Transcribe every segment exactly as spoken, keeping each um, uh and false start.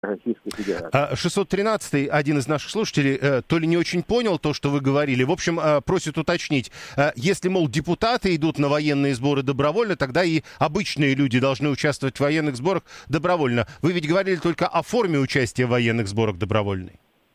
Российской Федерации. шестьсот тринадцатый, один из наших слушателей, то ли не очень понял то, что вы говорили. В общем, просит уточнить. Если, мол, депутаты идут на военные сборы добровольно, тогда и обычные люди должны участвовать в военных сборах добровольно. Вы ведь говорили только о форме участия в военных сборах добровольной.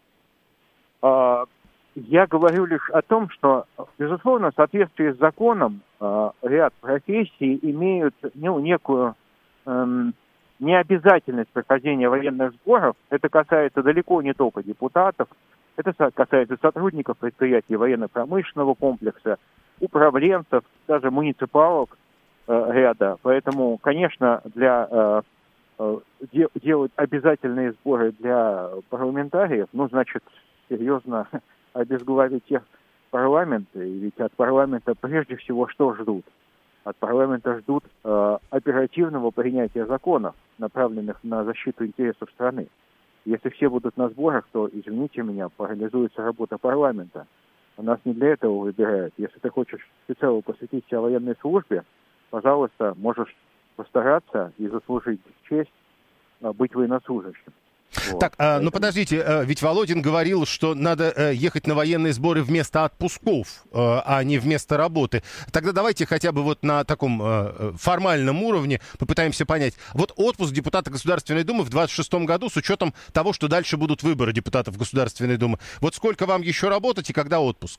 Я говорю лишь о том, что, безусловно, в соответствии с законом ряд профессий имеют ну, некую... Эм, необязательность прохождения военных сборов. Это касается далеко не только депутатов, это касается сотрудников предприятий военно-промышленного комплекса, управленцев, даже муниципалок э, ряда. Поэтому, конечно, для э, э, де, делать обязательные сборы для парламентариев, ну, значит, серьезно обезглавить тех парламента, и ведь от парламента прежде всего что ждут? От парламента ждут э, оперативного принятия законов, направленных на защиту интересов страны. Если все будут на сборах, то, извините меня, парализуется работа парламента. Нас не для этого выбирают. Если ты хочешь всецело посвятить себя военной службе, пожалуйста, можешь постараться и заслужить честь э, быть военнослужащим. Вот. Так, а, ну подождите, ведь Володин говорил, что надо ехать на военные сборы вместо отпусков, а не вместо работы. Тогда давайте хотя бы вот на таком формальном уровне попытаемся понять. Вот отпуск депутата Государственной Думы в двадцать шестом году с учетом того, что дальше будут выборы депутатов Государственной Думы. Вот сколько вам еще работать и когда отпуск?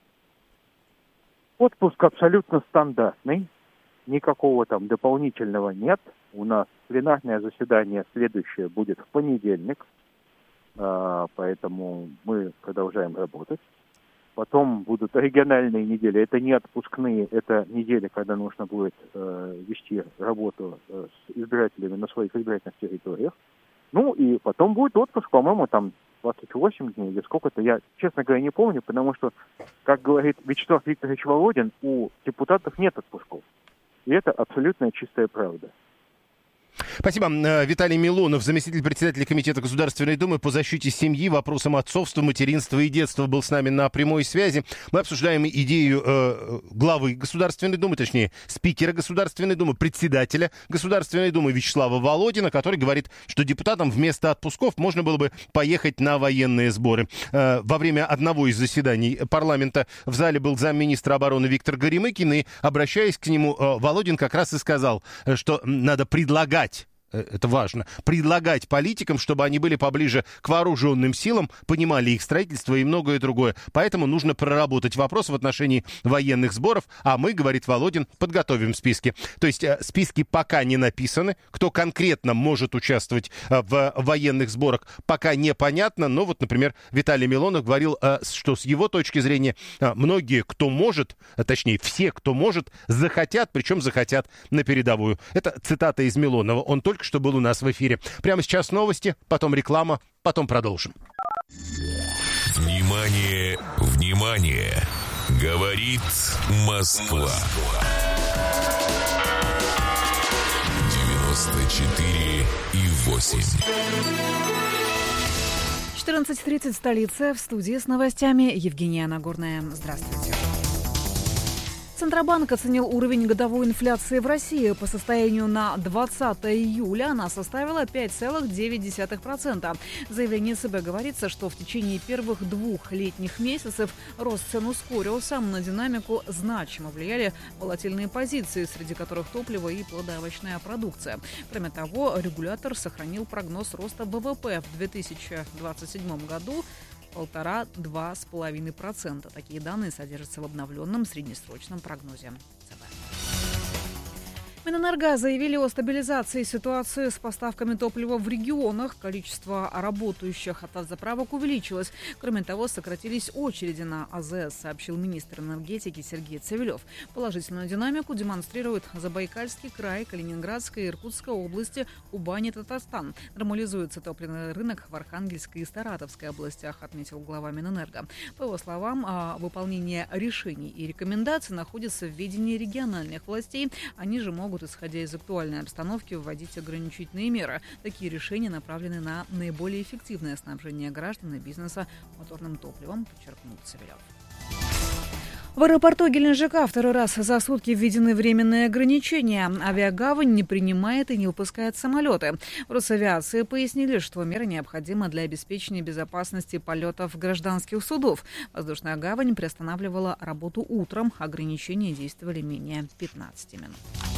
Отпуск абсолютно стандартный. Никакого там дополнительного нет. У нас пленарное заседание следующее будет в понедельник, поэтому мы продолжаем работать. Потом будут региональные недели. Это не отпускные, это недели, когда нужно будет вести работу с избирателями на своих избирательных территориях. Ну и потом будет отпуск, по-моему, там двадцать восемь дней или сколько-то. Я, честно говоря, не помню, потому что, как говорит Вячеслав Викторович Володин, у депутатов нет отпусков. И это абсолютная чистая правда. Спасибо. Виталий Милонов, заместитель председателя Комитета Государственной Думы по защите семьи, вопросам отцовства, материнства и детства, был с нами на прямой связи. Мы обсуждаем идею э, главы Государственной Думы, точнее, спикера Государственной Думы, председателя Государственной Думы Вячеслава Володина, который говорит, что депутатам вместо отпусков можно было бы поехать на военные сборы. Э, во время одного из заседаний парламента в зале был замминистра обороны Виктор Горемыкин, и, обращаясь к нему, э, Володин как раз и сказал, что надо предлагать, это важно, предлагать политикам, чтобы они были поближе к вооруженным силам, понимали их строительство и многое другое. Поэтому нужно проработать вопрос в отношении военных сборов, а мы, говорит Володин, подготовим списки. То есть э, списки пока не написаны, кто конкретно может участвовать э, в военных сборах, пока непонятно, но вот, например, Виталий Милонов говорил, э, что с его точки зрения э, многие, кто может, э, точнее все, кто может, захотят, причем захотят на передовую. Это цитата из Милонова, он только что был у нас в эфире. Прямо сейчас новости, потом реклама, потом продолжим. Внимание, внимание! Говорит Москва. девяносто четыре и восемь. четырнадцать тридцать, столица. В студии с новостями Евгения Нагорная. Здравствуйте. Центробанк оценил уровень годовой инфляции в России. По состоянию на двадцатое июля она составила пять целых девять десятых процента. В заявлении ЦБ говорится, что в течение первых двух летних месяцев рост цен ускорился, на динамику значимо влияли волатильные позиции, среди которых топливо и плодоовощная продукция. Кроме того, регулятор сохранил прогноз роста ВВП в две тысячи двадцать седьмом году полтора-два с половиной процента. Такие данные содержатся в обновленном среднесрочном прогнозе ЦБ. Минэнерго заявили о стабилизации ситуации с поставками топлива в регионах. Количество работающих автозаправок увеличилось. Кроме того, сократились очереди на АЗС, сообщил министр энергетики Сергей Цивилев. Положительную динамику демонстрируют Забайкальский край, Калининградская и Иркутская области, Кубань и Татарстан. Нормализуется топливный рынок в Архангельской и Саратовской областях, отметил глава Минэнерго. По его словам, выполнение решений и рекомендаций находится в ведении региональных властей. Они же могут, исходя из актуальной обстановки, вводить ограничительные меры. Такие решения направлены на наиболее эффективное снабжение граждан и бизнеса моторным топливом, подчеркнул Цивилев. В аэропорту Геленджика второй раз за сутки введены временные ограничения. Авиагавань не принимает и не выпускает самолеты. В Росавиации пояснили, что меры необходимы для обеспечения безопасности полетов гражданских судов. Воздушная гавань приостанавливала работу утром. Ограничения действовали менее пятнадцати минут.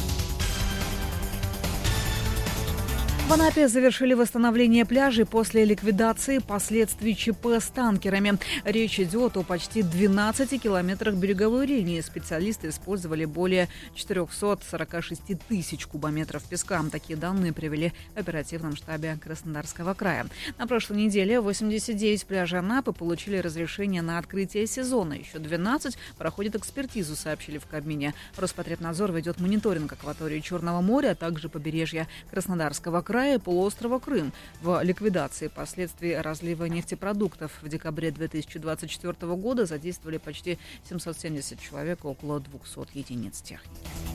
В Анапе завершили восстановление пляжей после ликвидации последствий ЧП с танкерами. Речь идет о почти двенадцати километрах береговой линии. Специалисты использовали более четырехсот сорока шести тысяч кубометров песка. Такие данные привели в оперативном штабе Краснодарского края. На прошлой неделе восемьдесят девять пляжей Анапы получили разрешение на открытие сезона. Еще двенадцать проходят экспертизу, сообщили в Кабмине. Роспотребнадзор ведет мониторинг акватории Черного моря, а также побережья Краснодарского края и полуострова Крым в ликвидации последствий разлива нефтепродуктов. В декабре две тысячи двадцать четвёртого года задействовали почти семьсот семьдесят человек, около двухсот единиц техники.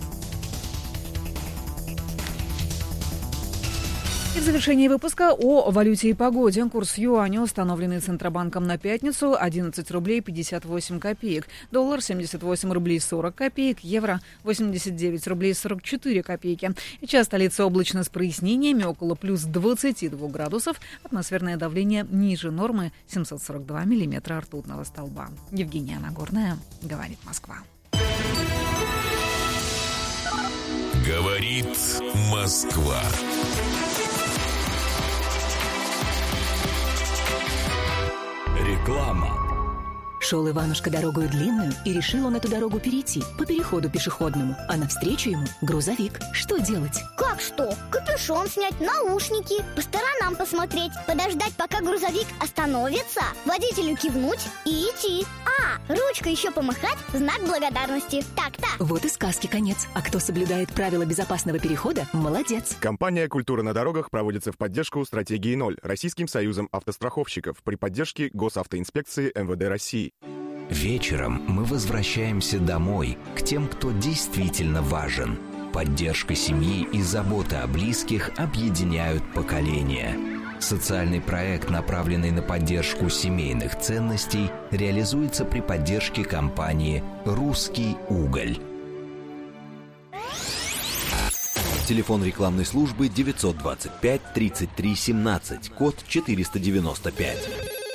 И в завершении выпуска о валюте и погоде. Курс юаня, установленный Центробанком на пятницу, одиннадцать рублей пятьдесят восемь копеек. Доллар семьдесят восемь рублей сорок копеек. Евро восемьдесят девять рублей сорок четыре копейки. Сейчас столица облачно с прояснениями, около плюс двадцати двух градусов. Атмосферное давление ниже нормы, семьсот сорок два миллиметра ртутного столба. Евгения Нагорная, говорит Москва. Говорит Москва. Реклама. Шел Иванушка дорогою длинную, и решил он эту дорогу перейти по переходу пешеходному. А навстречу ему грузовик. Что делать? Как что? Капюшон снять, наушники, по сторонам посмотреть, подождать, пока грузовик остановится, водителю кивнуть и идти. А, ручкой еще помахать, знак благодарности. Так-то. Вот и сказки конец. А кто соблюдает правила безопасного перехода, молодец. Компания «Культура на дорогах» проводится в поддержку стратегии ноль Российским союзом автостраховщиков при поддержке Госавтоинспекции эм вэ дэ России. Вечером мы возвращаемся домой, к тем, кто действительно важен. Поддержка семьи и забота о близких объединяют поколения. Социальный проект, направленный на поддержку семейных ценностей, реализуется при поддержке компании «Русский уголь». Телефон рекламной службы девятьсот двадцать пять тридцать три семнадцать, код четыреста девяносто пять.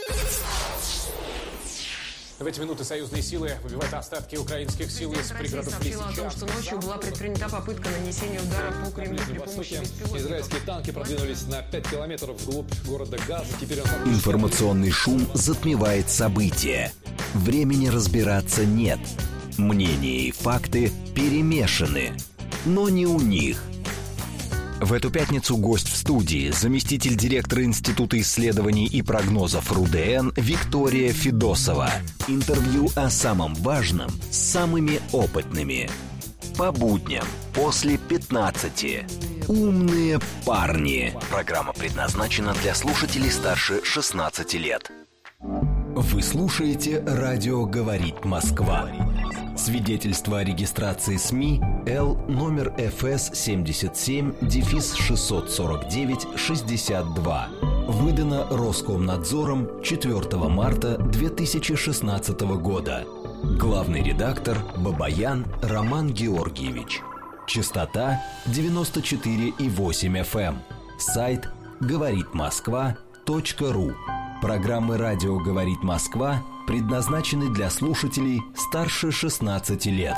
В эти минуты союзные силы выбивают остатки украинских сил из пригородов Лисичанска. Сообщила о том, что ночью была предпринята попытка нанесения удара по Кремлю при помощи беспилотников. Израильские танки продвинулись на пять километров вглубь города Газа. Теперь он... Информационный шум затмевает события. Времени разбираться нет. Мнения и факты перемешаны. Но не у них. В эту пятницу гость в студии, заместитель директора Института исследований и прогнозов РУДН Виктория Федосова. Интервью о самом важном с самыми опытными. По будням после пятнадцати. Умные парни. Программа предназначена для слушателей старше шестнадцати лет. Вы слушаете «Радио говорит Москва». Свидетельство о регистрации СМИ Л номер эф эс семьдесят семь шестьсот сорок девять шестьдесят два. Выдано Роскомнадзором четвёртого марта две тысячи шестнадцатого года. Главный редактор Бабаян Роман Георгиевич. Частота девяносто четыре и восемь эф эм. Сайт говорит москва точка ру. Программы «Радио говорит Москва» предназначены для слушателей старше шестнадцати лет.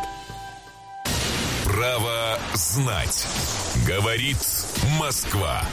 Право знать. Говорит Москва.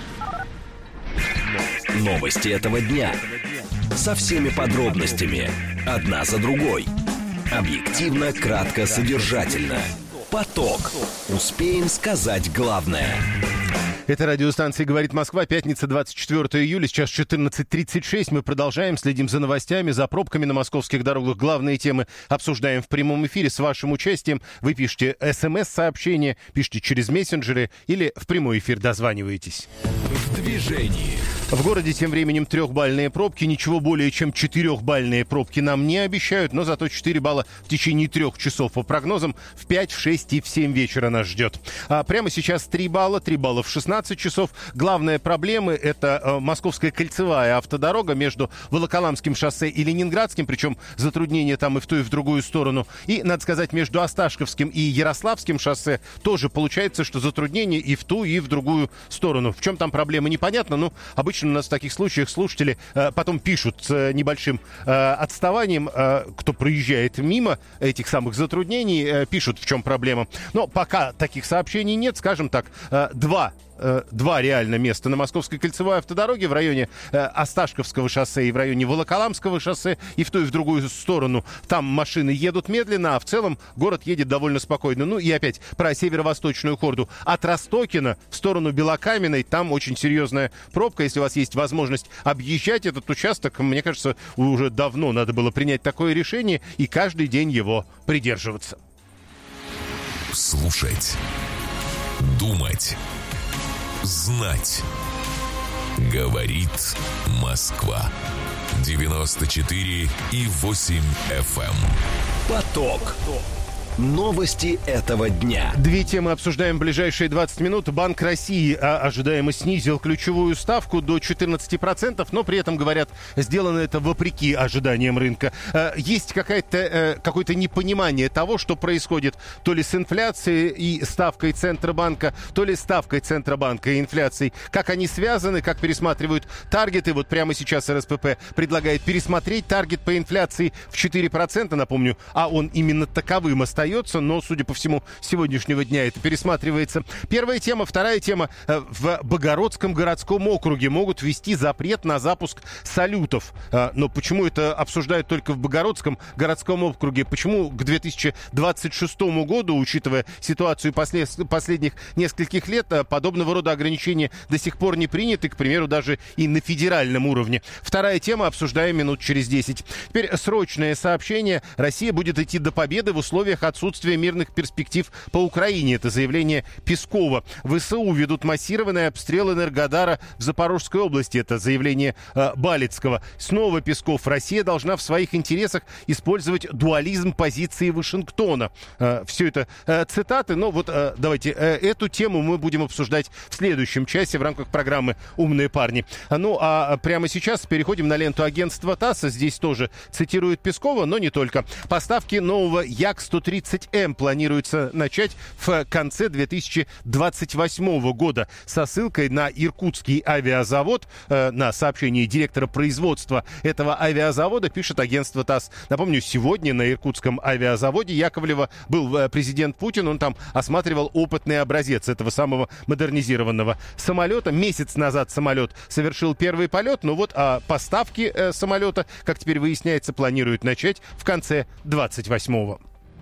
Новости этого дня. Со всеми подробностями. Одна за другой. Объективно, кратко, содержательно. Поток. Успеем сказать главное. Это радиостанция «Говорит Москва», пятница, двадцать четвёртого июля, сейчас четырнадцать тридцать шесть. Мы продолжаем, следим за новостями, за пробками на московских дорогах. Главные темы обсуждаем в прямом эфире с вашим участием. Вы пишите смс-сообщения, пишите через мессенджеры или в прямой эфир дозваниваетесь. В движении. В городе тем временем трехбальные пробки. Ничего более чем четырехбальные пробки нам не обещают, но зато четыре балла в течение трех часов по прогнозам. В пять, в шесть и в семь вечера нас ждет. А прямо сейчас три балла, три балла в шестнадцать часов. Главная проблема — это э, Московская кольцевая автодорога между Волоколамским шоссе и Ленинградским, причем затруднения там и в ту, и в другую сторону. И, надо сказать, между Осташковским и Ярославским шоссе тоже получается, что затруднения и в ту, и в другую сторону. В чем там проблема, непонятно, но обычно у нас в таких случаях слушатели э, потом пишут с э, небольшим э, отставанием, э, кто проезжает мимо этих самых затруднений, э, пишут, в чем проблема. Но пока таких сообщений нет, скажем так, э, два Два реально места на Московской кольцевой автодороге в районе э, Осташковского шоссе и в районе Волоколамского шоссе, и в ту и в другую сторону. Там машины едут медленно, а в целом город едет довольно спокойно. Ну и опять про северо-восточную хорду. От Ростокина в сторону Белокаменной там очень серьезная пробка. Если у вас есть возможность объезжать этот участок, мне кажется, уже давно надо было принять такое решение и каждый день его придерживаться. Слушать. Думать. Знать. Говорит Москва. девяносто четыре и восемь эф эм. Поток. Новости этого дня. Две темы обсуждаем в ближайшие двадцать минут. Банк России а, ожидаемо снизил ключевую ставку до четырнадцати процентов, но при этом, говорят, сделано это вопреки ожиданиям рынка. А, есть какая-то, а, какое-то непонимание того, что происходит то ли с инфляцией и ставкой Центробанка, то ли ставкой Центробанка и инфляцией. Как они связаны, как пересматривают таргеты. Вот прямо сейчас эр эс пэ пэ предлагает пересмотреть таргет по инфляции в четыре процента, напомню, а он именно таковым остается. Но, судя по всему, с сегодняшнего дня это пересматривается. Первая тема. Вторая тема. В Богородском городском округе могут ввести запрет на запуск салютов. Но почему это обсуждают только в Богородском городском округе? Почему к две тысячи двадцать шестому году, учитывая ситуацию послед... последних нескольких лет, подобного рода ограничения до сих пор не приняты, к примеру, даже и на федеральном уровне? Вторая тема. Обсуждаем минут через десять. Теперь срочное сообщение. Россия будет идти до победы в условиях отсутствия мирных перспектив по Украине. Это заявление Пескова. ВСУ ведут массированный обстрел Энергодара в Запорожской области. Это заявление э, Балицкого. Снова Песков. Россия должна в своих интересах использовать дуализм позиции Вашингтона. Э, все это э, цитаты. Но вот э, давайте э, эту тему мы будем обсуждать в следующем часе в рамках программы «Умные парни». Ну а прямо сейчас переходим на ленту агентства ТАСС. Здесь тоже цитируют Пескова, но не только. Поставки нового Як сто тридцать эм планируется начать в конце две тысячи двадцать восьмого года. Со ссылкой на Иркутский авиазавод, э, на сообщение директора производства этого авиазавода, пишет агентство ТАСС. Напомню, сегодня на Иркутском авиазаводе Яковлева был э, президент Путин. Он там осматривал опытный образец этого самого модернизированного самолета. Месяц назад самолет совершил первый полет. Ну вот, а поставки э, самолета, как теперь выясняется, планируют начать в конце двадцать восьмого.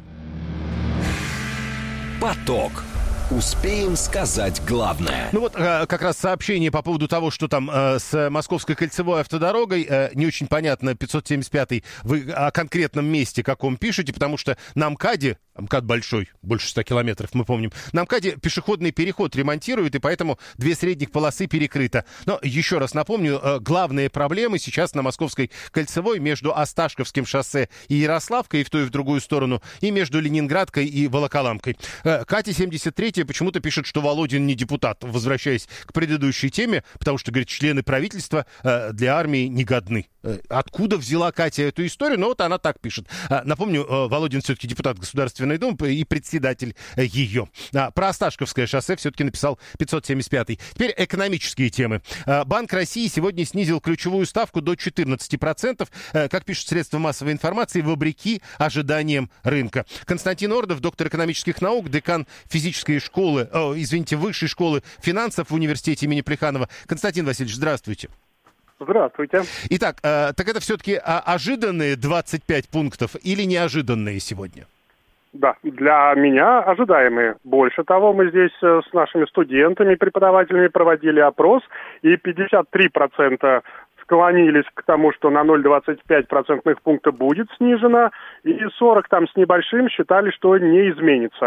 Поток. Успеем сказать главное. Ну вот э, как раз сообщение по поводу того, что там э, с Московской кольцевой автодорогой. Э, не очень понятно, пятьсот семьдесят пятый, вы о конкретном месте каком пишете, потому что на МКАДе, МКАД большой, больше ста километров, мы помним, на МКАДе пешеходный переход ремонтируют, и поэтому две средних полосы перекрыто. Но еще раз напомню, э, главные проблемы сейчас на Московской кольцевой между Осташковским шоссе и Ярославкой, и в ту и в другую сторону, и между Ленинградкой и Волоколамкой. Э, Катя семьдесят три почему-то пишет, что Володин не депутат, возвращаясь к предыдущей теме, потому что, говорит, члены правительства э, для армии не годны. Э, откуда взяла Катя эту историю? Ну, вот она так пишет. Э, напомню, э, Володин все-таки депутат Государственной Думы и председатель э, ее. А, про Осташковское шоссе все-таки написал пятьсот семьдесят пятый. Теперь экономические темы. Э, Банк России сегодня снизил ключевую ставку до четырнадцати процентов, э, как пишут средства массовой информации, вопреки ожиданиям рынка. Константин Ордов, доктор экономических наук, декан физической школы школы, о, извините, высшей школы финансов в университете имени Плеханова. Константин Васильевич, здравствуйте. Здравствуйте. Итак, э, так это все-таки ожиданные двадцать пять пунктов или неожиданные сегодня? Да, для меня ожидаемые. Больше того, мы здесь с нашими студентами, преподавателями проводили опрос, и пятьдесят три процента склонились к тому, что на ноль целых двадцать пять сотых процентных пункта будет снижено, и сорок там с небольшим считали, что не изменится.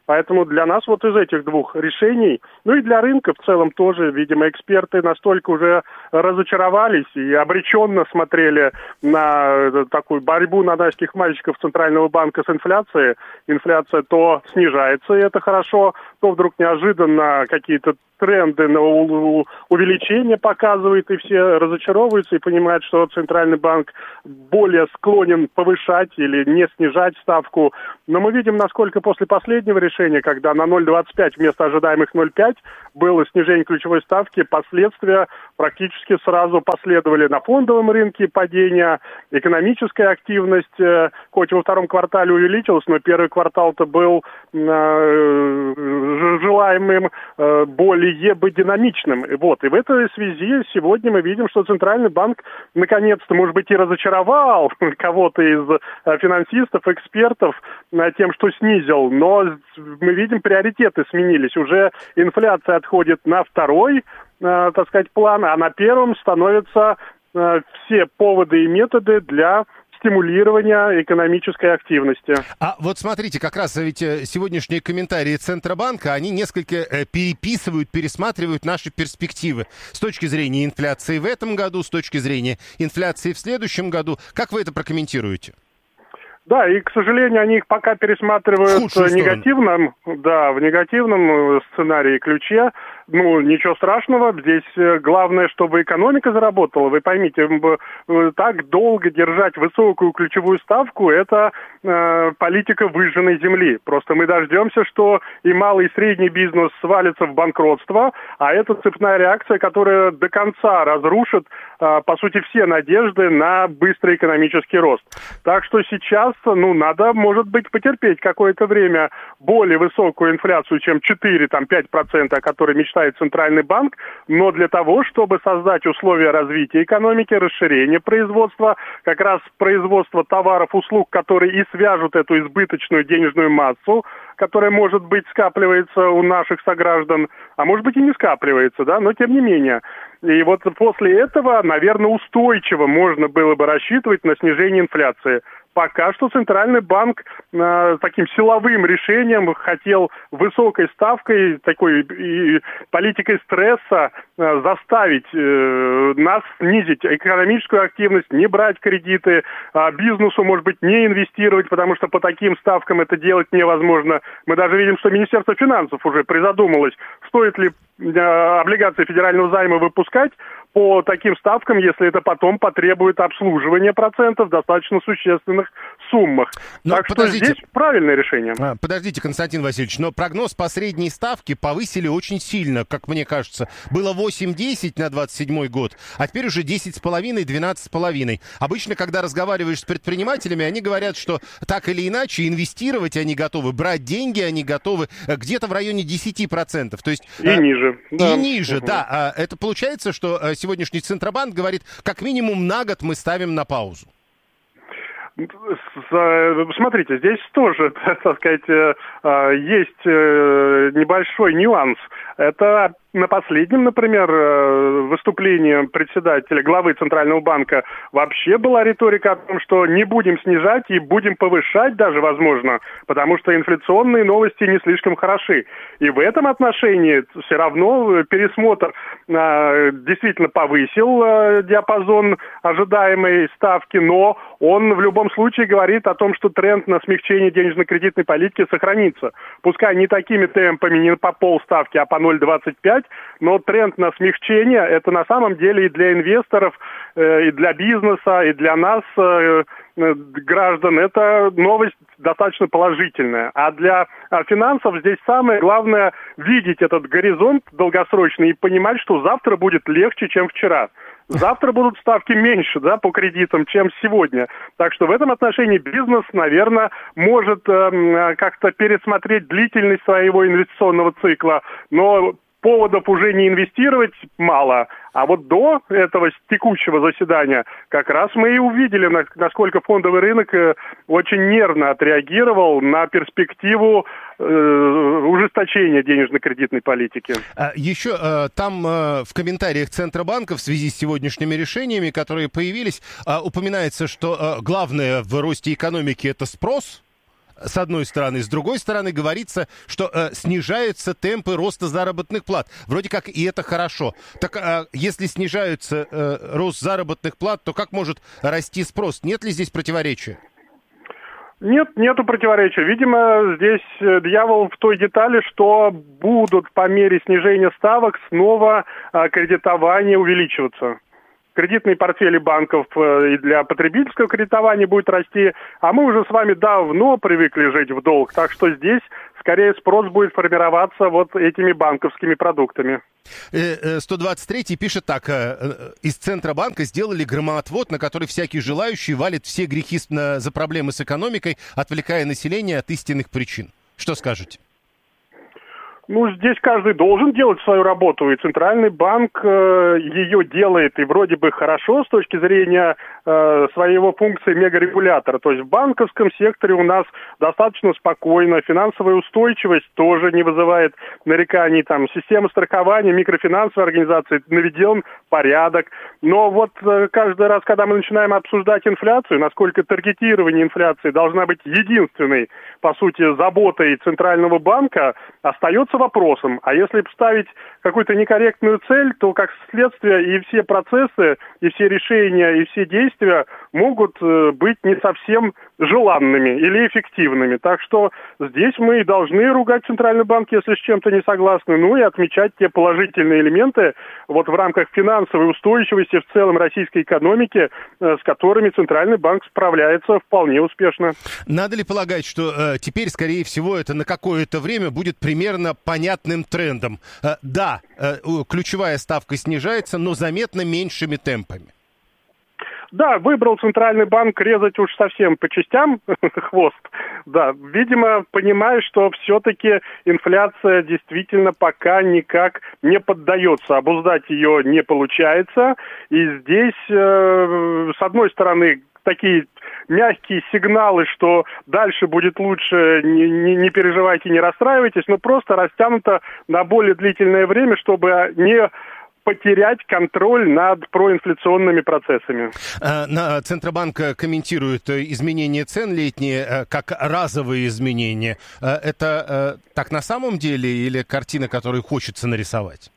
Поэтому для нас вот из этих двух решений, ну и для рынка в целом тоже, видимо, эксперты настолько уже разочаровались и обреченно смотрели на такую борьбу нанайских мальчиков Центрального банка с инфляцией. Инфляция то снижается, и это хорошо, то вдруг неожиданно какие-то тренды на увеличение показывает, и все разочаровываются и понимают, что Центральный банк более склонен повышать или не снижать ставку. Но мы видим, насколько после последнего решения, когда на ноль целых двадцать пять вместо ожидаемых ноль целых пять было снижение ключевой ставки, последствия практически сразу последовали на фондовом рынке, падение, экономическая активность, хоть во втором квартале увеличилась, но первый квартал-то был э, желаемым э, более бы динамичным. Вот. И в этой связи сегодня мы видим, что Центральный банк наконец-то, может быть, и разочаровал кого-то из э, финансистов, экспертов э, тем, что снизил, но мы видим, приоритеты сменились. Уже инфляция отходит на второй, э, так сказать, план, а на первом становятся э, все поводы и методы для стимулирования экономической активности. А вот смотрите, как раз ведь сегодняшние комментарии Центробанка, они несколько э, переписывают, пересматривают наши перспективы с точки зрения инфляции в этом году, с точки зрения инфляции в следующем году. Как вы это прокомментируете? Да, и, к сожалению, они их пока пересматривают в негативном, да, в негативном сценарии ключе. Ну, ничего страшного. Здесь главное, чтобы экономика заработала. Вы поймите, так долго держать высокую ключевую ставку – это э, политика выжженной земли. Просто мы дождемся, что и малый, и средний бизнес свалится в банкротство, а это цепная реакция, которая до конца разрушит, э, по сути, все надежды на быстрый экономический рост. Так что сейчас, ну, надо, может быть, потерпеть какое-то время более высокую инфляцию, чем четыре-пять процентов, о которой мечтает Центральный банк, но для того, чтобы создать условия развития экономики, расширения производства, как раз производство товаров, услуг, которые и свяжут эту избыточную денежную массу, которая, может быть, скапливается у наших сограждан, а может быть и не скапливается, да, но тем не менее. И вот после этого, наверное, устойчиво можно было бы рассчитывать на снижение инфляции. Пока что Центральный банк э, таким силовым решением хотел высокой ставкой, такой и политикой стресса э, заставить э, нас снизить экономическую активность, не брать кредиты, э, бизнесу, может быть, не инвестировать, потому что по таким ставкам это делать невозможно. Мы даже видим, что Министерство финансов уже призадумалось, стоит ли э, облигации федерального займа выпускать по таким ставкам, если это потом потребует обслуживания процентов в достаточно существенных суммах. Но так подождите. Что здесь правильное решение. А, подождите, Константин Васильевич, но прогноз по средней ставке повысили очень сильно, как мне кажется. Было восемь-десять на двадцать седьмой год, а теперь уже десять с половиной, двенадцать с половиной. Обычно, когда разговариваешь с предпринимателями, они говорят, что так или иначе инвестировать они готовы, брать деньги они готовы где-то в районе десять процентов. То есть, и а, ниже. И да. ниже, угу. да. А, это получается, что сегодняшний Центробанк говорит, как минимум на год мы ставим на паузу. Смотрите, здесь тоже, так сказать, есть небольшой нюанс. Это на последнем, например, выступлении председателя, главы Центрального банка вообще была риторика о том, что не будем снижать и будем повышать даже, возможно, потому что инфляционные новости не слишком хороши. И в этом отношении все равно пересмотр э, действительно повысил э, диапазон ожидаемой ставки, но он в любом случае говорит о том, что тренд на смягчение денежно-кредитной политики сохранится. Пускай не такими темпами, не по полставки, а по ноль целых двадцать пять, но тренд на смягчение – это на самом деле и для инвесторов, э, и для бизнеса, и для нас, э, граждан, это новость достаточно положительная. А для финансов здесь самое главное видеть этот горизонт долгосрочный и понимать, что завтра будет легче, чем вчера. Завтра будут ставки меньше, да, по кредитам, чем сегодня. Так что в этом отношении бизнес, наверное, может э, как-то пересмотреть длительность своего инвестиционного цикла, но поводов уже не инвестировать мало. А вот до этого текущего заседания как раз мы и увидели, насколько фондовый рынок очень нервно отреагировал на перспективу э, ужесточения денежно-кредитной политики. Еще э, там э, в комментариях Центробанка в связи с сегодняшними решениями, которые появились, э, упоминается, что э, главное в росте экономики – это спрос. с одной стороны. С другой стороны, говорится, что э, снижаются темпы роста заработных плат. Вроде как и это хорошо. Так э, если снижаются э, рост заработных плат, то как может расти спрос? Нет ли здесь противоречия? Нет, нету противоречия. Видимо, здесь дьявол в той детали, что будут по мере снижения ставок снова а, кредитование увеличиваться. Кредитные портфели банков и для потребительского кредитования будет расти, а мы уже с вами давно привыкли жить в долг, так что здесь скорее спрос будет формироваться вот этими банковскими продуктами. сто двадцать третий пишет так. Из Центробанка сделали громоотвод, на который всякий желающий валит все грехи за проблемы с экономикой, отвлекая население от истинных причин. Что скажете? Ну, здесь каждый должен делать свою работу, и Центральный банк э, ее делает, и вроде бы хорошо с точки зрения э, своего функции мегарегулятора. То есть в банковском секторе у нас достаточно спокойно, финансовая устойчивость тоже не вызывает нареканий, там, система страхования, микрофинансовой организации, наведен порядок. Но вот э, каждый раз, когда мы начинаем обсуждать инфляцию, насколько таргетирование инфляции должна быть единственной, по сути, заботой Центрального банка, остается вопросом. А если поставить какую-то некорректную цель, то как следствие и все процессы, и все решения, и все действия могут э, быть не совсем желанными или эффективными. Так что здесь мы и должны ругать Центральный банк, если с чем-то не согласны, ну и отмечать те положительные элементы вот в рамках финансовой устойчивости в целом российской экономики, э, с которыми Центральный банк справляется вполне успешно. Надо ли полагать, что э, теперь, скорее всего, это на какое-то время будет примерно понятным трендом? Э, да, э, ключевая ставка снижается, но заметно меньшими темпами. Да, выбрал Центральный банк резать уж совсем по частям хвост. Да, видимо, понимая, что все-таки инфляция действительно пока никак не поддается, обуздать ее не получается. И здесь, э, с одной стороны, такие мягкие сигналы, что дальше будет лучше, не, не, не переживайте, не расстраивайтесь, но просто растянуто на более длительное время, чтобы не потерять контроль над проинфляционными процессами. Центробанк комментирует изменения цен летние как разовые изменения. Это так на самом деле или картина, которую хочется нарисовать?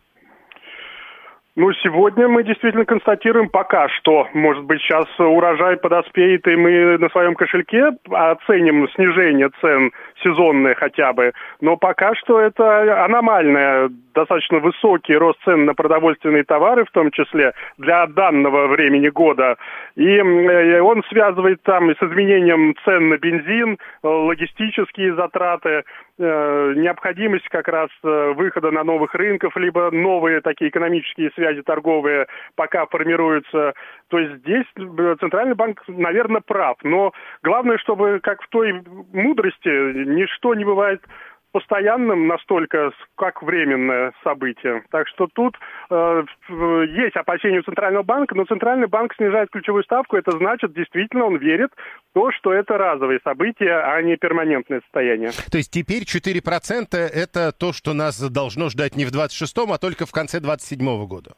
Ну, сегодня мы действительно констатируем пока что. Может быть, сейчас урожай подоспеет, и мы на своем кошельке оценим снижение цен сезонное хотя бы. Но пока что это аномальное, достаточно высокий рост цен на продовольственные товары, в том числе для данного времени года. И он связывает там и с изменением цен на бензин, логистические затраты, необходимость как раз выхода на новых рынков, либо новые такие экономические связи торговые пока формируются. То есть здесь Центральный банк, наверное, прав. Но главное, чтобы, как в той мудрости, ничто не бывает постоянным настолько, как временное событие. Так что тут э, есть опасения у Центрального банка, но Центральный банк снижает ключевую ставку. Это значит, действительно, он верит в то, что это разовые события, а не перманентное состояние. То есть теперь четыре процента это то, что нас должно ждать не в двадцать шестом, а только в конце двадцать седьмого года.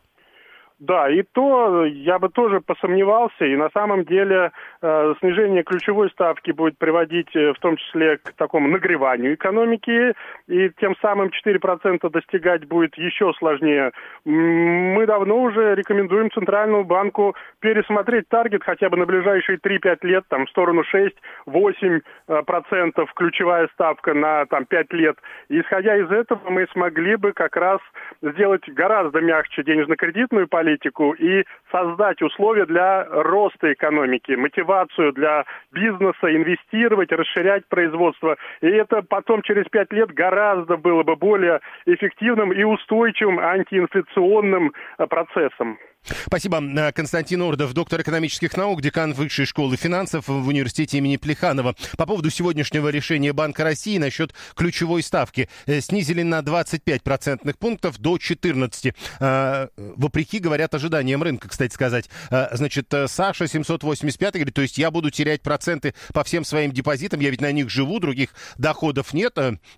Да, и то я бы тоже посомневался, и на самом деле э, снижение ключевой ставки будет приводить э, в том числе к такому нагреванию экономики, и тем самым четыре процента достигать будет еще сложнее. Мы давно уже рекомендуем Центральному банку пересмотреть таргет хотя бы на ближайшие три-пять лет, там, в сторону шесть-восемь процентов ключевая ставка на там, пять лет. И исходя из этого мы смогли бы как раз сделать гораздо мягче денежно-кредитную политику, и создать условия для роста экономики, мотивацию для бизнеса, инвестировать, расширять производство. И это потом через пять лет гораздо было бы более эффективным и устойчивым антиинфляционным процессом. Спасибо. Константин Ордов, доктор экономических наук, декан Высшей школы финансов в университете имени Плеханова. По поводу сегодняшнего решения Банка России насчет ключевой ставки. Снизили на двадцать пять процентных пунктов до четырнадцати. Вопреки, говорят, ожиданиям рынка, кстати сказать. Значит, Саша семьсот восемьдесят пять говорит, то есть я буду терять проценты по всем своим депозитам, я ведь на них живу, других доходов нет.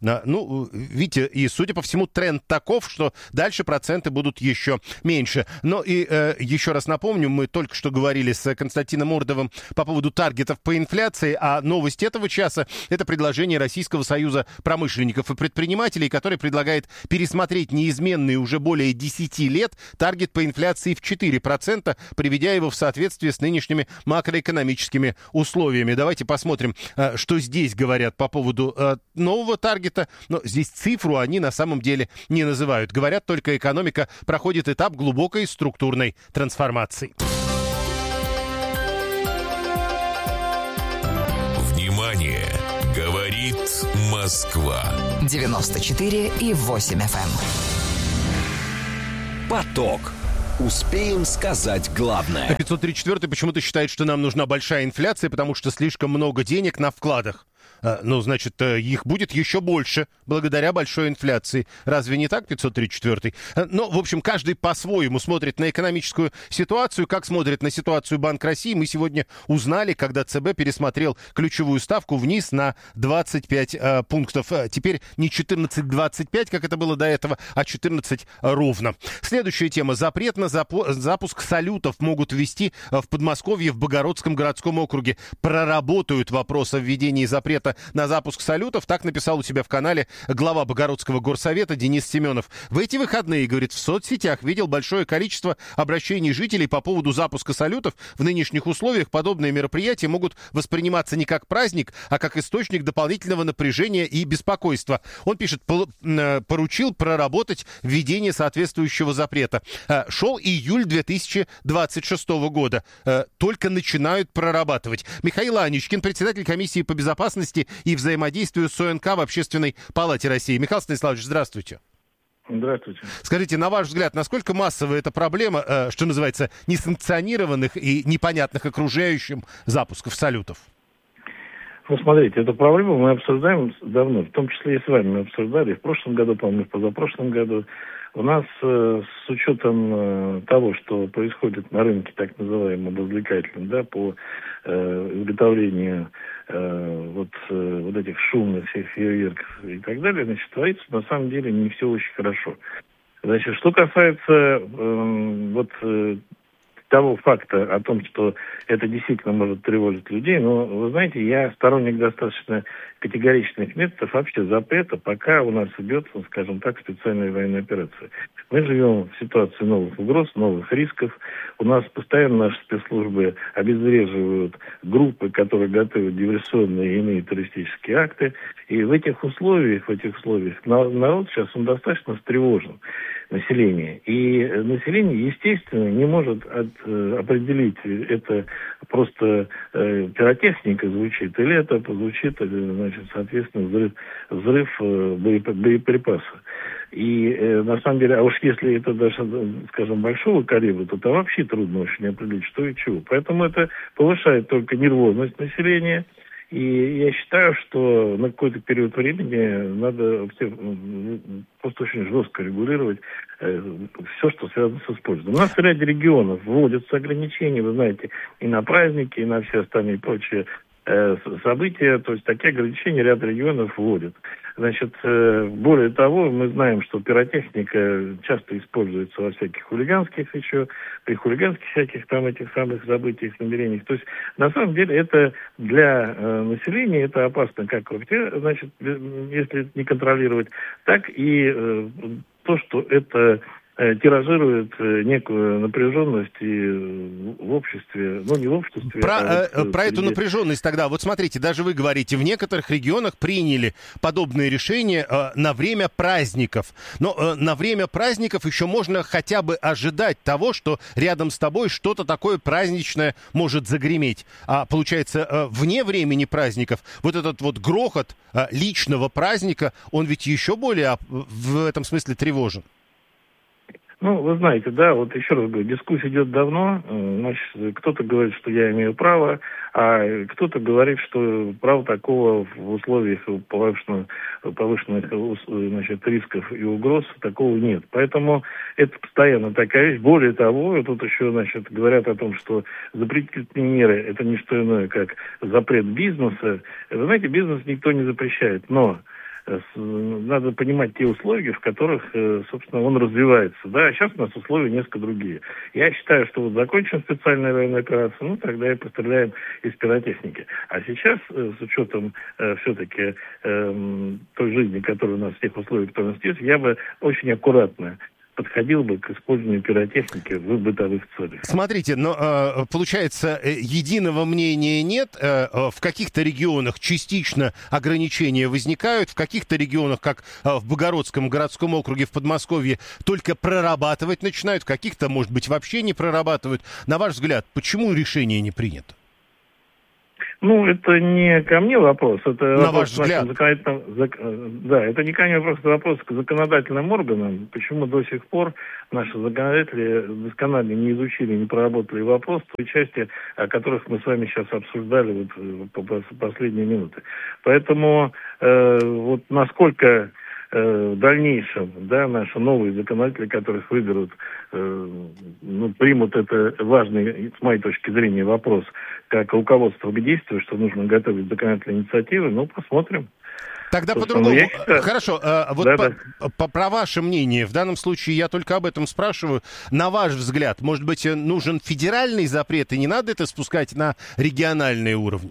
Ну, видите, и, судя по всему, тренд таков, что дальше проценты будут еще меньше. Но и э, еще раз напомню, мы только что говорили с Константином Ордовым по поводу таргетов по инфляции, а новость этого часа – это предложение Российского союза промышленников и предпринимателей, который предлагает пересмотреть неизменный уже более десяти лет таргет по инфляции в четыре процента, приведя его в соответствие с нынешними макроэкономическими условиями. Давайте посмотрим, э, что здесь говорят по поводу э, нового таргета. Но здесь цифру они на самом деле не называют. Говорят, только экономика проходит этап глубокой структурной трансформации. Внимание! Говорит Москва. девяносто четыре и восемь эф эм. Поток. Успеем сказать главное. пятьсот тридцать четвёртый почему-то считает, что нам нужна большая инфляция, потому что слишком много денег на вкладах. Ну, значит, их будет еще больше благодаря большой инфляции. Разве не так, пятьсот тридцать четвёртый? Ну, в общем, каждый по-своему смотрит на экономическую ситуацию. Как смотрит на ситуацию Банк России, мы сегодня узнали, когда ЦБ пересмотрел ключевую ставку вниз на двадцать пять э, пунктов. Теперь не четырнадцать двадцать пять, как это было до этого, а четырнадцать ровно. Следующая тема. Запрет на запу- запуск салютов могут ввести в Подмосковье, в Богородском городском округе. Проработают вопрос о введении запрета на запуск салютов. Так написал у себя в канале глава Богородского горсовета Денис Семенов. В эти выходные, говорит, в соцсетях видел большое количество обращений жителей по поводу запуска салютов. В нынешних условиях подобные мероприятия могут восприниматься не как праздник, а как источник дополнительного напряжения и беспокойства. Он пишет, поручил проработать введение соответствующего запрета. Шел июль две тысячи двадцать шестого года. Только начинают прорабатывать. Михаил Аничкин, председатель комиссии по безопасности и взаимодействию с ОНК в Общественной палате России. Михаил Станиславович, здравствуйте. Здравствуйте. Скажите, на ваш взгляд, насколько массовая эта проблема, э, что называется, несанкционированных и непонятных окружающим запусков салютов? Ну, смотрите, эту проблему мы обсуждаем давно, в том числе и с вами мы обсуждали в прошлом году, по-моему, в позапрошлом году. У нас э, с учетом э, того, что происходит на рынке, так называемом развлекательном, да, по э, изготовлению э, вот, э, вот этих шумных всех фейерверков и так далее, значит, творится на самом деле не все очень хорошо. Значит, что касается э, вот э, того факта о том, что это действительно может тревожить людей, но, вы знаете, я сторонник достаточно категоричных методов вообще запрета, пока у нас идет, скажем так, специальная военная операция. Мы живем в ситуации новых угроз, новых рисков. У нас постоянно наши спецслужбы обезвреживают группы, которые готовят диверсионные и иные террористические акты. И в этих условиях, в этих условиях народ сейчас он достаточно встревожен, население. И население, естественно, не может от, э, определить, это просто э, пиротехника звучит, или это звучит, значит, соответственно, взрыв, взрыв э, боеприпаса. И э, на самом деле, а уж если это даже, скажем, большого калибра, то там вообще трудно очень определить, что и чего. Поэтому это повышает только нервозность населения. И я считаю, что на какой-то период времени надо все, просто очень жестко регулировать э, все, что связано с использованием. У нас в ряде регионов вводятся ограничения, вы знаете, и на праздники, и на все остальные прочие э, события. То есть такие ограничения ряд регионов вводят. Значит, э, более того, мы знаем, что пиротехника часто используется во всяких хулиганских еще, при хулиганских всяких там этих самых событиях, намерениях. То есть, на самом деле, это для э, населения это опасно как вообще, значит, если не контролировать, так и э, то, что это тиражирует некую напряженность и в обществе, ну не в обществе. Про, а вот, про эту напряженность тогда, вот смотрите, даже вы говорите, в некоторых регионах приняли подобные решения э, на время праздников. Но э, на время праздников еще можно хотя бы ожидать того, что рядом с тобой что-то такое праздничное может загреметь. А получается, э, вне времени праздников вот этот вот грохот э, личного праздника, он ведь еще более в этом смысле тревожен. Ну, вы знаете, да, вот еще раз говорю, дискуссия идет давно. Значит, кто-то говорит, что я имею право, а кто-то говорит, что права такого в условиях повышенных, повышенных значит, рисков и угроз такого нет. Поэтому это постоянно такая вещь. Более того, тут еще, значит, говорят о том, что запретительные меры – это не что иное, как запрет бизнеса. Вы знаете, бизнес никто не запрещает, но надо понимать те условия, в которых, собственно, он развивается. Да, а сейчас у нас условия несколько другие. Я считаю, что вот закончим специальную военную операцию, ну, тогда и постреляем из пиротехники. А сейчас, с учетом э, все-таки э, той жизни, которая у нас, в тех условиях, которые у нас есть, я бы очень аккуратно подходил бы к использованию пиротехники в бытовых целях. Смотрите, но э, получается, э, единого мнения нет. Э, э, в каких-то регионах частично ограничения возникают, в каких-то регионах, как э, в Богородском городском округе в Подмосковье, только прорабатывать начинают, в каких-то, может быть, вообще не прорабатывают. На ваш взгляд, почему решение не принято? Ну, это не ко мне вопрос, это На вопрос ваш взгляд. Зак... Да, это не ко мне вопрос, это вопрос к законодательным органам. Почему до сих пор наши законодатели досконально не изучили, не проработали вопрос в той части, о которых мы с вами сейчас обсуждали вот, по последние минуты. Поэтому э, вот насколько в дальнейшем, да, наши новые законодатели, которых выберут, э, ну, примут это важный, с моей точки зрения, вопрос, как руководство к действию, что нужно готовить законодательные инициативы, ну, посмотрим. Тогда Собственно, по-другому. считаю... Хорошо, э, вот да, по, да. По, про ваше мнение, в данном случае я только об этом спрашиваю. На ваш взгляд, может быть, нужен федеральный запрет, и не надо это спускать на региональные уровни?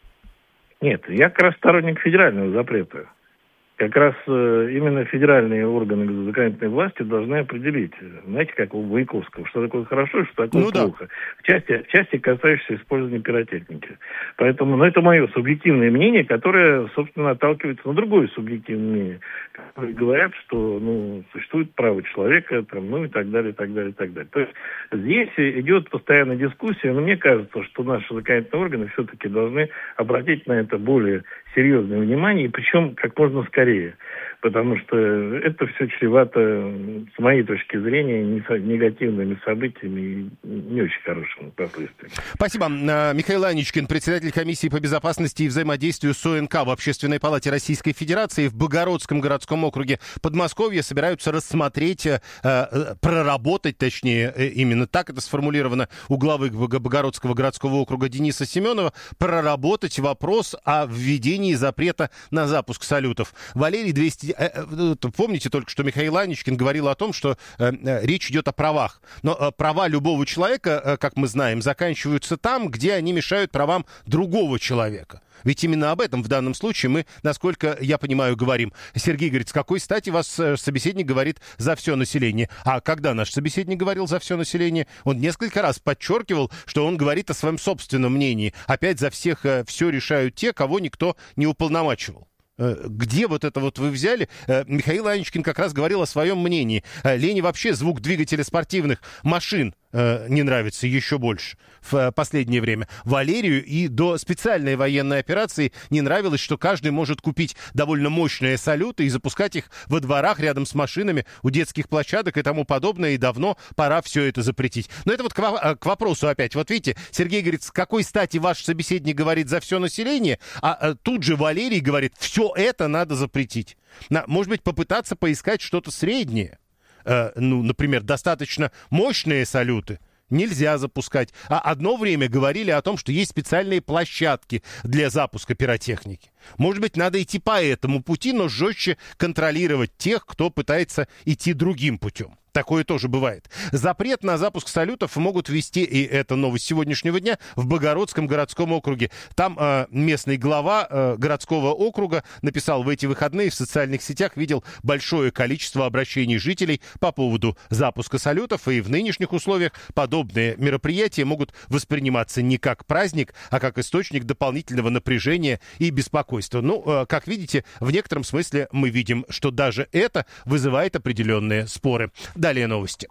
Нет, я как раз сторонник федерального запрета. Как раз э, именно федеральные органы законодательной власти должны определить, знаете, как у Маяковского, что такое хорошо и что такое ну, плохо. Да. В части, в части, касающейся использования пиротехники. Поэтому, ну, это мое субъективное мнение, которое, собственно, отталкивается на другое субъективное мнение, которые говорят, что, ну, существует право человека, там, ну, и так далее, и так далее, и так далее. То есть здесь идет постоянная дискуссия, но мне кажется, что наши законодательные органы все-таки должны обратить на это более серьезное внимание, и причем как можно скорее, потому что это все чревато, с моей точки зрения, негативными событиями и не очень хорошими последствиями. Спасибо. Михаил Аничкин, председатель комиссии по безопасности и взаимодействию с ОНК в Общественной палате Российской Федерации. В Богородском городском округе Подмосковья собираются рассмотреть, проработать, точнее, именно так это сформулировано у главы Богородского городского округа Дениса Семенова, проработать вопрос о введении запрета на запуск салютов. Валерий двести... Помните только, что Михаил Аничкин говорил о том, что э, речь идет о правах. Но э, права любого человека, э, как мы знаем, заканчиваются там, где они мешают правам другого человека. Ведь именно об этом в данном случае мы, насколько я понимаю, говорим. Сергей говорит, с какой стати вас собеседник говорит за все население? А когда наш собеседник говорил за все население, он несколько раз подчеркивал, что он говорит о своем собственном мнении. Опять за всех все решают те, кого никто не уполномачивал. Где вот это вот вы взяли? Михаил Аничкин как раз говорил о своем мнении. Лене вообще звук двигателя спортивных машин не нравится еще больше в последнее время. Валерию и до специальной военной операции не нравилось, что каждый может купить довольно мощные салюты и запускать их во дворах рядом с машинами, у детских площадок и тому подобное, и давно пора все это запретить. Но это вот к, во- к вопросу опять. Вот видите, Сергей говорит, с какой стати ваш собеседник говорит за все население, а, а тут же Валерий говорит, все это надо запретить. На, может быть, попытаться поискать что-то среднее. Э, ну, например, достаточно мощные салюты нельзя запускать. А одно время говорили о том, что есть специальные площадки для запуска пиротехники. Может быть, надо идти по этому пути, но жестче контролировать тех, кто пытается идти другим путем. Такое тоже бывает. Запрет на запуск салютов могут ввести, и это новость сегодняшнего дня, в Богородском городском округе. Там э, местный глава э, городского округа написал в эти выходные в социальных сетях, видел большое количество обращений жителей по поводу запуска салютов, и в нынешних условиях подобные мероприятия могут восприниматься не как праздник, а как источник дополнительного напряжения и беспокойства. Ну, э, как видите, в некотором смысле мы видим, что даже это вызывает определенные споры. Далее новости.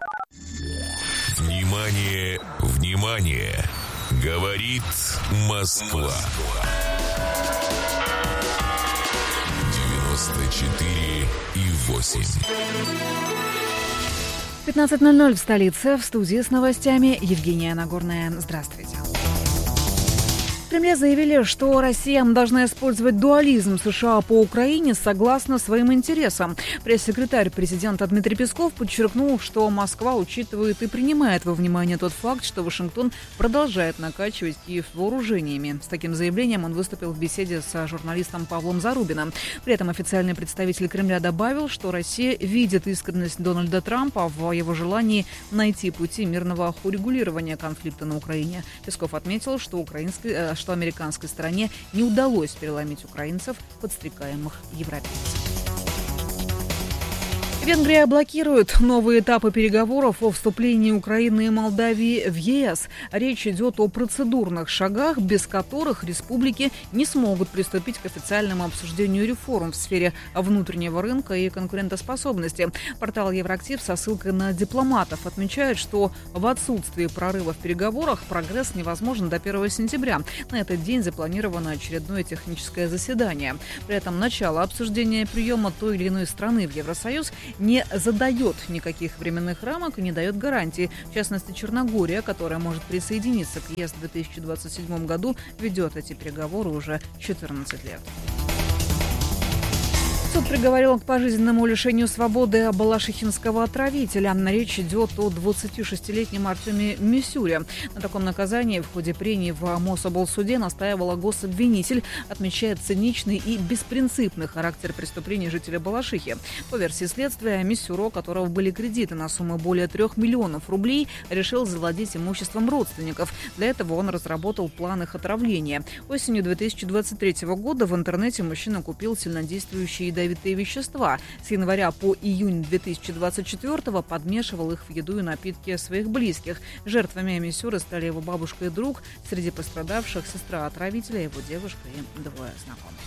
Внимание, внимание! Говорит Москва. девяносто четыре и восемь. пятнадцать ноль ноль в столице. В студии с новостями Евгения Нагорная. Здравствуйте. В Кремле заявили, что Россия должна использовать дуализм США по Украине согласно своим интересам. Пресс-секретарь президента Дмитрий Песков подчеркнул, что Москва учитывает и принимает во внимание тот факт, что Вашингтон продолжает накачивать Киев вооружениями. С таким заявлением он выступил в беседе с журналистом Павлом Зарубиным. При этом официальный представитель Кремля добавил, что Россия видит искренность Дональда Трампа в его желании найти пути мирного урегулирования конфликта на Украине. Песков отметил, что украинской что американской стороне не удалось переломить украинцев, подстрекаемых европейцев. Венгрия блокирует новые этапы переговоров о вступлении Украины и Молдавии в ЕС. Речь идет о процедурных шагах, без которых республики не смогут приступить к официальному обсуждению реформ в сфере внутреннего рынка и конкурентоспособности. Портал Евроактив со ссылкой на дипломатов отмечает, что в отсутствии прорыва в переговорах прогресс невозможен до первого сентября. На этот день запланировано очередное техническое заседание. При этом начало обсуждения приема той или иной страны в Евросоюз не задает никаких временных рамок и не дает гарантий. В частности, Черногория, которая может присоединиться к ЕС в две тысячи двадцать седьмом году, ведет эти переговоры уже четырнадцать лет. Суд приговорил к пожизненному лишению свободы балашихинского отравителя. Речь идет о двадцатишестилетнем Артеме Мисюре. На таком наказании в ходе прений в Мособлсуде настаивала гособвинитель, отмечает циничный и беспринципный характер преступлений жителя Балашихи. По версии следствия, Мисюро, у которого были кредиты на сумму более трех миллионов рублей, решил завладеть имуществом родственников. Для этого он разработал план их отравления. Осенью две тысячи двадцать третьего года в интернете мужчина купил сильнодействующие ядовитые вещества. С января по июнь две тысячи двадцать четвёртого подмешивал их в еду и напитки своих близких. Жертвами Мисюры стали его бабушка и друг. Среди пострадавших сестра отравителя, его девушка и двое знакомых.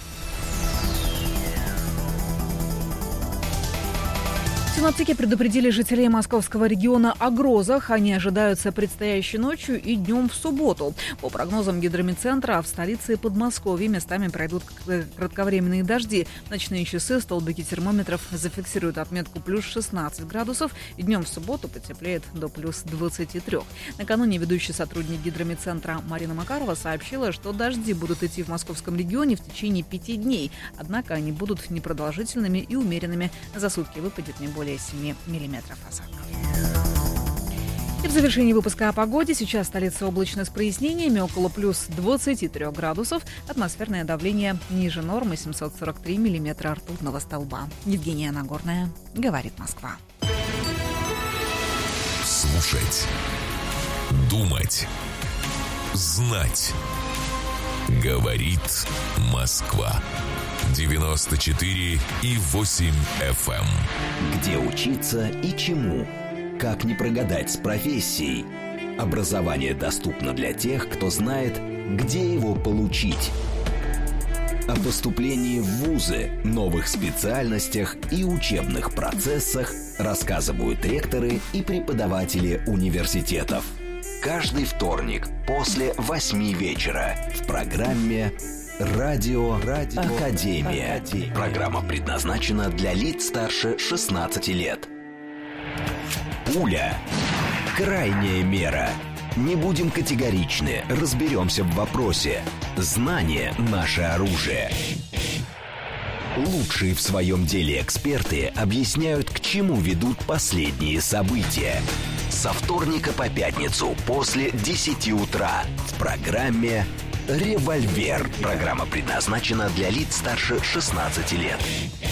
Синоптики предупредили жителей московского региона о грозах. Они ожидаются предстоящей ночью и днем в субботу. По прогнозам гидромедцентра, в столице и Подмосковье местами пройдут кратковременные дожди. В ночные часы столбики термометров зафиксируют отметку плюс шестнадцать градусов. И днем в субботу потеплеет до плюс двадцати трёх. Накануне ведущий сотрудник гидромедцентра Марина Макарова сообщила, что дожди будут идти в московском регионе в течение пяти дней. Однако они будут непродолжительными и умеренными. За сутки выпадет не более семи миллиметров осадков. И в завершении выпуска о погоде. Сейчас столица облачно с прояснениями, около плюс двадцати трёх градусов. Атмосферное давление ниже нормы, семьсот сорок три миллиметра ртутного столба. Евгения Нагорная, говорит Москва. Слушать, думать, знать. Говорит Москва. девяносто четыре и восемь эф эм. Где учиться и чему? Как не прогадать с профессией? Образование доступно для тех, кто знает, где его получить. О поступлении в вузы, новых специальностях и учебных процессах рассказывают ректоры и преподаватели университетов. Каждый вторник после восьми вечера в программе «Радио, Радио Академия». Академия. Программа предназначена для лиц старше шестнадцати лет. Пуля. Крайняя мера. Не будем категоричны, разберемся в вопросе. Знание – наше оружие. Лучшие в своем деле эксперты объясняют, к чему ведут последние события. Со вторника по пятницу после десяти утра в программе «Револьвер». Программа предназначена для лиц старше шестнадцати лет.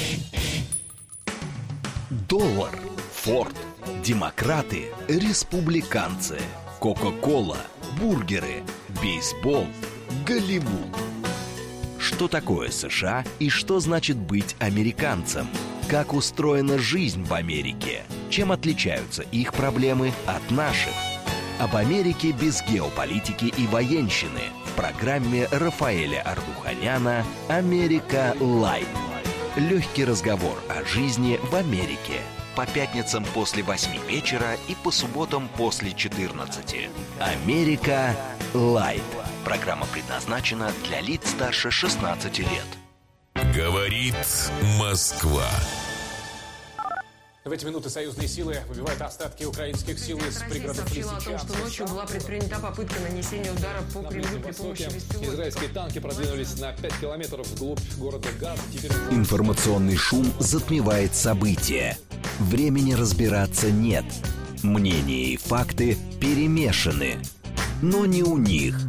Доллар, Форд, демократы, республиканцы, Кока-кола, бургеры, бейсбол, Голливуд. Что такое США и что значит быть американцем? Как устроена жизнь в Америке? Чем отличаются их проблемы от наших? Об Америке без геополитики и военщины в программе Рафаэля Ардуханяна «Америка Лайт». Легкий разговор о жизни в Америке. По пятницам после восьми вечера и по субботам после четырнадцати. «Америка Лайт». Программа предназначена для лиц старше шестнадцати лет. Говорит Москва. В эти минуты союзные силы выбивают остатки украинских сил из пригородов сообщила о том, что ночью была предпринята попытка нанесения удара по Кремлю при помощи беспилотников. Израильские танки продвинулись на пять километров вглубь города Газа. Теперь... Информационный шум затмевает события. Времени разбираться нет. Мнения и факты перемешаны. Но не у них.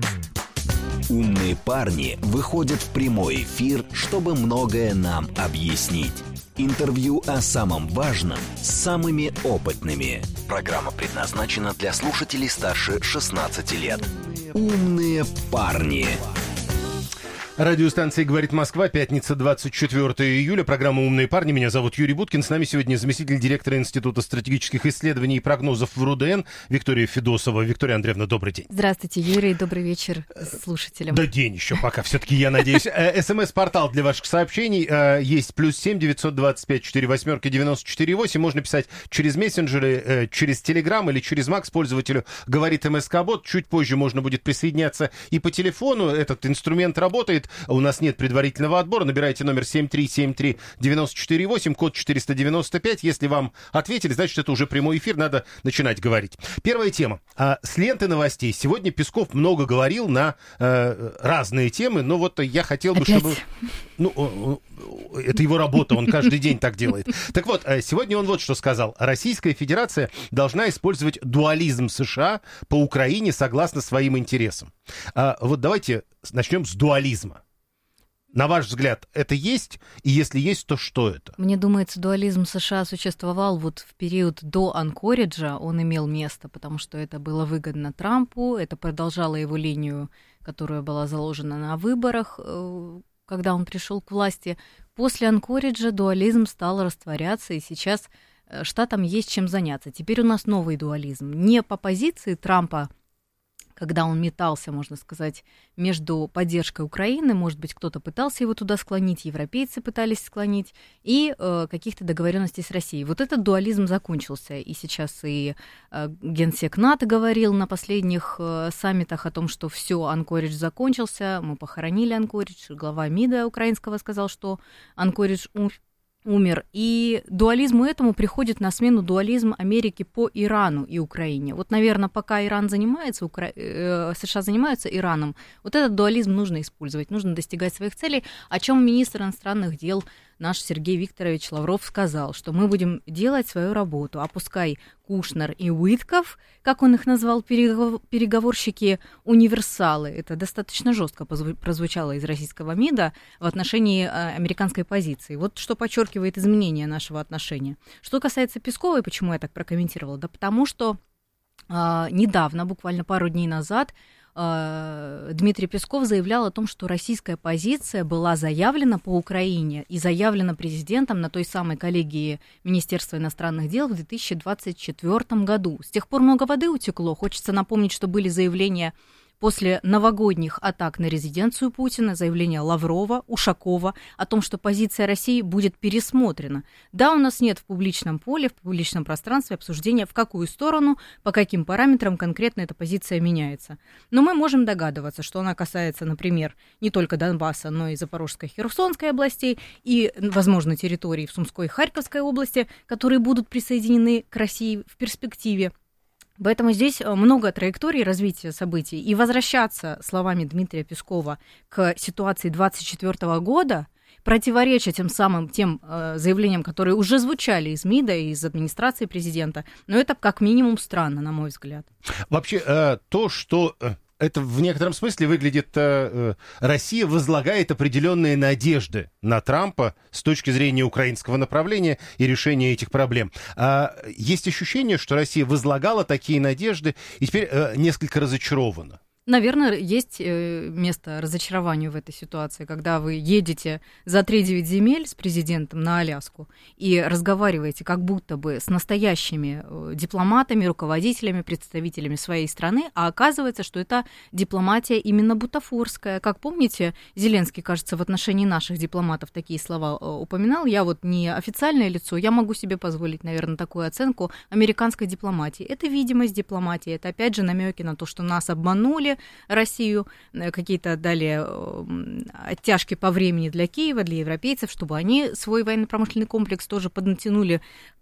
Умные парни выходят в прямой эфир, чтобы многое нам объяснить. Интервью о самом важном с самыми опытными. Программа предназначена для слушателей старше шестнадцати лет. Умные парни. Радиостанция «Говорит Москва», пятница, двадцать четвёртого июля. Программа «Умные парни». Меня зовут Юрий Буткин. С нами сегодня заместитель директора Института стратегических исследований и прогнозов в РУДН Виктория Федосова. Виктория Андреевна, добрый день. Здравствуйте, Юрий. Добрый вечер слушателям. Да день еще пока, все-таки, я надеюсь. СМС-портал для ваших сообщений есть. Плюс семь девятьсот двадцать пять четыре восьмерки девяносто четыре восемь. Можно писать через мессенджеры, через Телеграм или через Макс пользователю. Говорит МСК-бот. Чуть позже можно будет присоединяться и по телефону. Этот инструмент работает. У нас нет предварительного отбора. Набирайте номер семь три семь три девять четыре восемь, код четыреста девяносто пять. Если вам ответили, значит, это уже прямой эфир, надо начинать говорить. Первая тема. С ленты новостей. Сегодня Песков много говорил на э, разные темы, но вот я хотел бы, Опять? чтобы... Ну, это его работа, он каждый день так делает. Так вот, сегодня он вот что сказал. Российская Федерация должна использовать дуализм США по Украине согласно своим интересам. А вот давайте начнем с дуализма. На ваш взгляд, это есть? И если есть, то что это? Мне думается, дуализм США существовал вот в период до Анкориджа, он имел место, потому что это было выгодно Трампу, это продолжало его линию, которая была заложена на выборах, когда он пришел к власти. После Анкориджа дуализм стал растворяться, и сейчас штатам есть чем заняться. Теперь у нас новый дуализм. Не по позиции Трампа, когда он метался, можно сказать, между поддержкой Украины, может быть, кто-то пытался его туда склонить, европейцы пытались склонить, и э, каких-то договоренностей с Россией. Вот этот дуализм закончился, и сейчас и э, генсек НАТО говорил на последних э, саммитах о том, что все, Анкоридж закончился, мы похоронили Анкоридж, глава МИДа украинского сказал, что Анкоридж умер. умер. И дуализму этому приходит на смену дуализм Америки по Ирану и Украине. Вот, наверное, пока Иран занимается, Укра... э, США занимаются Ираном, вот этот дуализм нужно использовать, нужно достигать своих целей, о чем министр иностранных дел наш Сергей Викторович Лавров сказал, что мы будем делать свою работу, а пускай Кушнер и Уитков, как он их назвал, переговорщики, универсалы, это достаточно жестко прозвучало из российского МИДа в отношении американской позиции. Вот что подчеркивает изменение нашего отношения. Что касается Песковой, почему я так прокомментировала? Да потому что э, недавно, буквально пару дней назад, Дмитрий Песков заявлял о том, что российская позиция была заявлена по Украине и заявлена президентом на той самой коллегии Министерства иностранных дел в две тысячи двадцать четвёртом году. С тех пор много воды утекло. Хочется напомнить, что были заявления после новогодних атак на резиденцию Путина, заявление Лаврова, Ушакова о том, что позиция России будет пересмотрена. Да, у нас нет в публичном поле, в публичном пространстве обсуждения, в какую сторону, по каким параметрам конкретно эта позиция меняется. Но мы можем догадываться, что она касается, например, не только Донбасса, но и Запорожской, Херсонской областей и, возможно, территорий в Сумской и Харьковской области, которые будут присоединены к России в перспективе. Поэтому здесь много траекторий развития событий. И возвращаться, словами Дмитрия Пескова, к ситуации двадцать четвёртого года, противореча тем самым тем э, заявлениям, которые уже звучали из МИДа и из администрации президента, но это как минимум странно, на мой взгляд. Вообще, э, то, что... Это в некотором смысле выглядит, э, Россия возлагает определенные надежды на Трампа с точки зрения украинского направления и решения этих проблем. А есть ощущение, что Россия возлагала такие надежды и теперь э, несколько разочарована. Наверное, есть место разочарованию в этой ситуации, когда вы едете за три девять земель с президентом на Аляску и разговариваете как будто бы с настоящими дипломатами, руководителями, представителями своей страны, а оказывается, что это дипломатия именно бутафорская. Как помните, Зеленский, кажется, в отношении наших дипломатов такие слова упоминал. Я вот не официальное лицо, я могу себе позволить, наверное, такую оценку американской дипломатии. Это видимость дипломатии, это опять же намеки на то, что нас обманули, Россию, какие-то дали оттяжки по времени для Киева, для европейцев, чтобы они свой военно-промышленный комплекс тоже поднатянули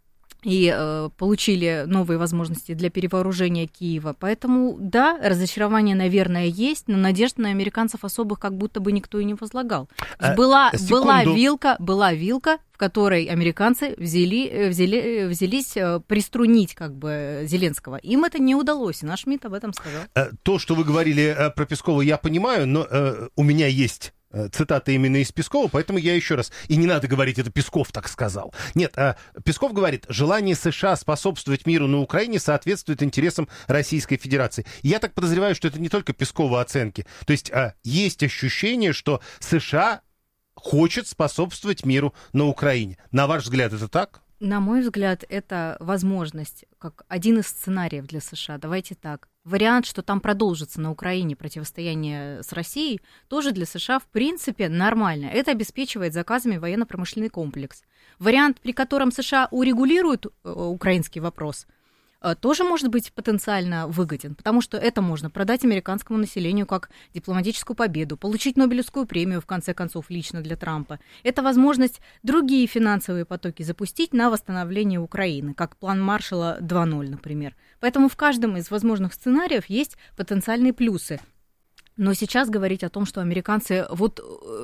и э, получили новые возможности для перевооружения Киева. Поэтому, да, разочарование, наверное, есть, но надежд на американцев особых как будто бы никто и не возлагал. А, была, была, вилка, была вилка, в которой американцы взяли, взяли, взялись приструнить как бы Зеленского. Им это не удалось, и наш МИД об этом сказал. То, что вы говорили про Пескова, я понимаю, но у меня есть... цитата именно из Пескова, поэтому я еще раз... И не надо говорить, это Песков так сказал. Нет, Песков говорит, желание США способствовать миру на Украине соответствует интересам Российской Федерации. Я так подозреваю, что это не только Пескова оценки. То есть есть ощущение, что США хочет способствовать миру на Украине. На ваш взгляд, это так? На мой взгляд, это возможность, как один из сценариев для США. Давайте так. Вариант, что там продолжится на Украине противостояние с Россией, тоже для США, в принципе, нормально. Это обеспечивает заказами военно-промышленный комплекс. Вариант, при котором США урегулируют украинский вопрос, тоже может быть потенциально выгоден, потому что это можно продать американскому населению как дипломатическую победу, получить Нобелевскую премию, в конце концов, лично для Трампа. Это возможность другие финансовые потоки запустить на восстановление Украины, как план Маршалла два ноль, например. Поэтому в каждом из возможных сценариев есть потенциальные плюсы. Но сейчас говорить о том, что американцы вот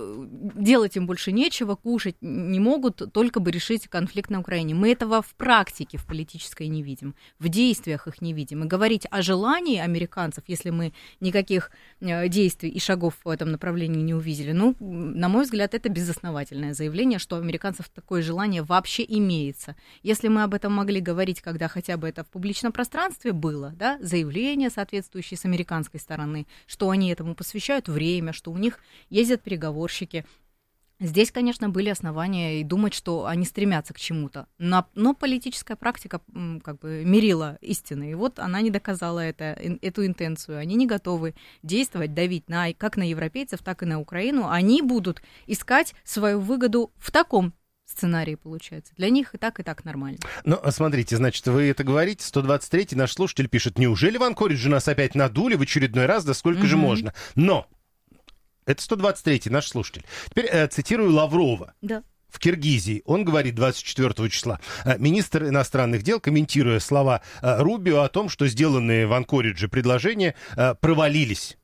делать им больше нечего, кушать не могут, только бы решить конфликт на Украине. Мы этого в практике, в политической не видим, в действиях их не видим. И говорить о желании американцев, если мы никаких действий и шагов в этом направлении не увидели, ну, на мой взгляд, это безосновательное заявление, что у американцев такое желание вообще имеется. Если мы об этом могли говорить, когда хотя бы это в публичном пространстве было, да, заявление соответствующее с американской стороны, что они это этому посвящают время, что у них ездят переговорщики. Здесь, конечно, были основания и думать, что они стремятся к чему-то. Но, но политическая практика как бы мерила истины. И вот она не доказала это, эту интенцию. Они не готовы действовать, давить на, как на европейцев, так и на Украину. Они будут искать свою выгоду в таком сценарий, получается. Для них и так, и так нормально. Ну, смотрите, значит, вы это говорите. сто двадцать третий наш слушатель пишет, неужели в Анкоридже нас опять надули в очередной раз, да сколько mm-hmm. же можно? Но, это сто двадцать третий наш слушатель. Теперь э, цитирую Лаврова. Да. В Киргизии. Он говорит двадцать четвёртого числа. Министр иностранных дел, комментируя слова Рубио о том, что сделанные в Анкоридже предложения провалились.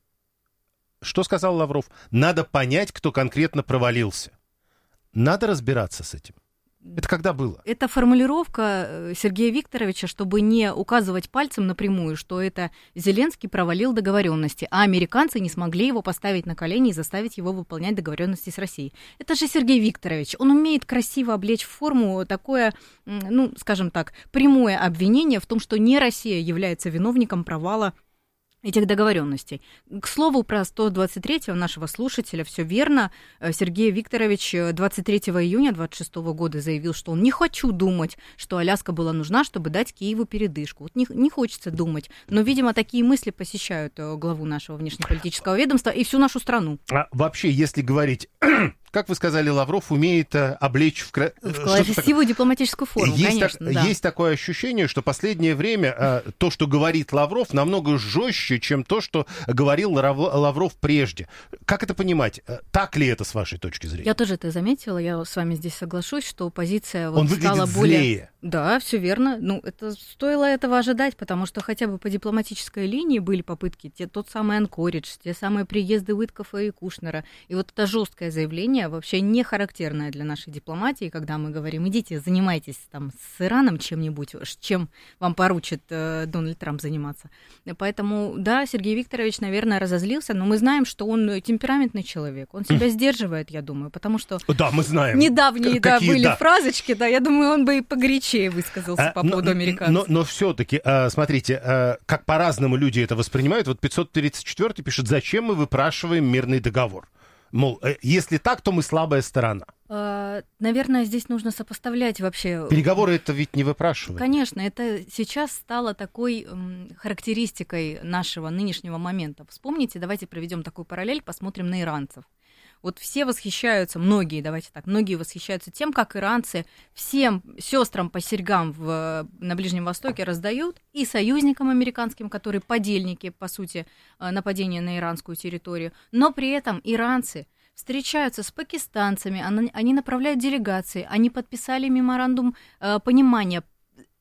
Что сказал Лавров? Надо понять, кто конкретно провалился. Надо разбираться с этим. Это когда было? Это формулировка Сергея Викторовича, чтобы не указывать пальцем напрямую, что это Зеленский провалил договоренности, а американцы не смогли его поставить на колени и заставить его выполнять договоренности с Россией. Это же Сергей Викторович. Он умеет красиво облечь в форму такое, ну, скажем так, прямое обвинение в том, что не Россия является виновником провала этих договоренностей. К слову, про сто двадцать третьего нашего слушателя, все верно. Сергей Викторович двадцать третьего июня двадцать шестого года заявил, что он не хочу думать, что Аляска была нужна, чтобы дать Киеву передышку. Вот не, не хочется думать. Но, видимо, такие мысли посещают главу нашего внешнеполитического ведомства и всю нашу страну. А вообще, если говорить... Как вы сказали, Лавров умеет э, облечь в, кра... в красивую дипломатическую форму, есть конечно. Так, да. Есть такое ощущение, что последнее время э, то, что говорит Лавров, намного жестче, чем то, что говорил Лавров прежде. Как это понимать? Так ли это с вашей точки зрения? Я тоже это заметила, я с вами здесь соглашусь, что позиция вот Он стала выглядит более... злее. Да, все верно. Ну, это стоило этого ожидать, потому что хотя бы по дипломатической линии были попытки, те, тот самый Анкоридж, те самые приезды Уиткофа и Кушнера. И вот это жесткое заявление вообще не характерное для нашей дипломатии, когда мы говорим, идите, занимайтесь там с Ираном чем-нибудь, чем вам поручит э, Дональд Трамп заниматься. Поэтому, да, Сергей Викторович, наверное, разозлился, но мы знаем, что он темпераментный человек. Он себя сдерживает, я думаю, потому что... Да, мы знаем. Недавние, да, Какие, были да. фразочки, да, я думаю, он бы и погорячее высказался а, по поводу но, американцев. Но, но все-таки, а, смотрите, а, как по-разному люди это воспринимают. Вот пятьсот тридцать четвёртый пишет, зачем мы выпрашиваем мирный договор? Мол, если так, то мы слабая сторона. Наверное, здесь нужно сопоставлять вообще... Переговоры это ведь не выпрашивают. Конечно, это сейчас стало такой м, характеристикой нашего нынешнего момента. Вспомните, давайте проведем такую параллель, посмотрим на иранцев. Вот все восхищаются, многие, давайте так, многие восхищаются тем, как иранцы всем сестрам по серьгам в, на Ближнем Востоке раздают, и союзникам американским, которые подельники, по сути, нападения на иранскую территорию, но при этом иранцы встречаются с пакистанцами, они направляют делегации, они подписали меморандум понимания,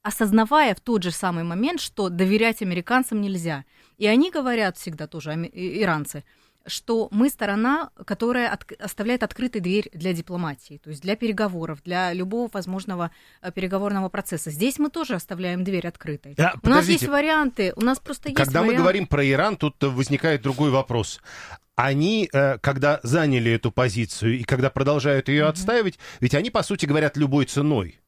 осознавая в тот же самый момент, что доверять американцам нельзя. И они говорят всегда тоже, иранцы, что мы сторона, которая от, оставляет открытой дверь для дипломатии, то есть для переговоров, для любого возможного переговорного процесса. Здесь мы тоже оставляем дверь открытой. А, у нас есть варианты, у нас просто есть Когда варианты. мы говорим про Иран, тут возникает другой вопрос. Они, когда заняли эту позицию и когда продолжают ее mm-hmm. отстаивать, ведь они, по сути, говорят любой ценой.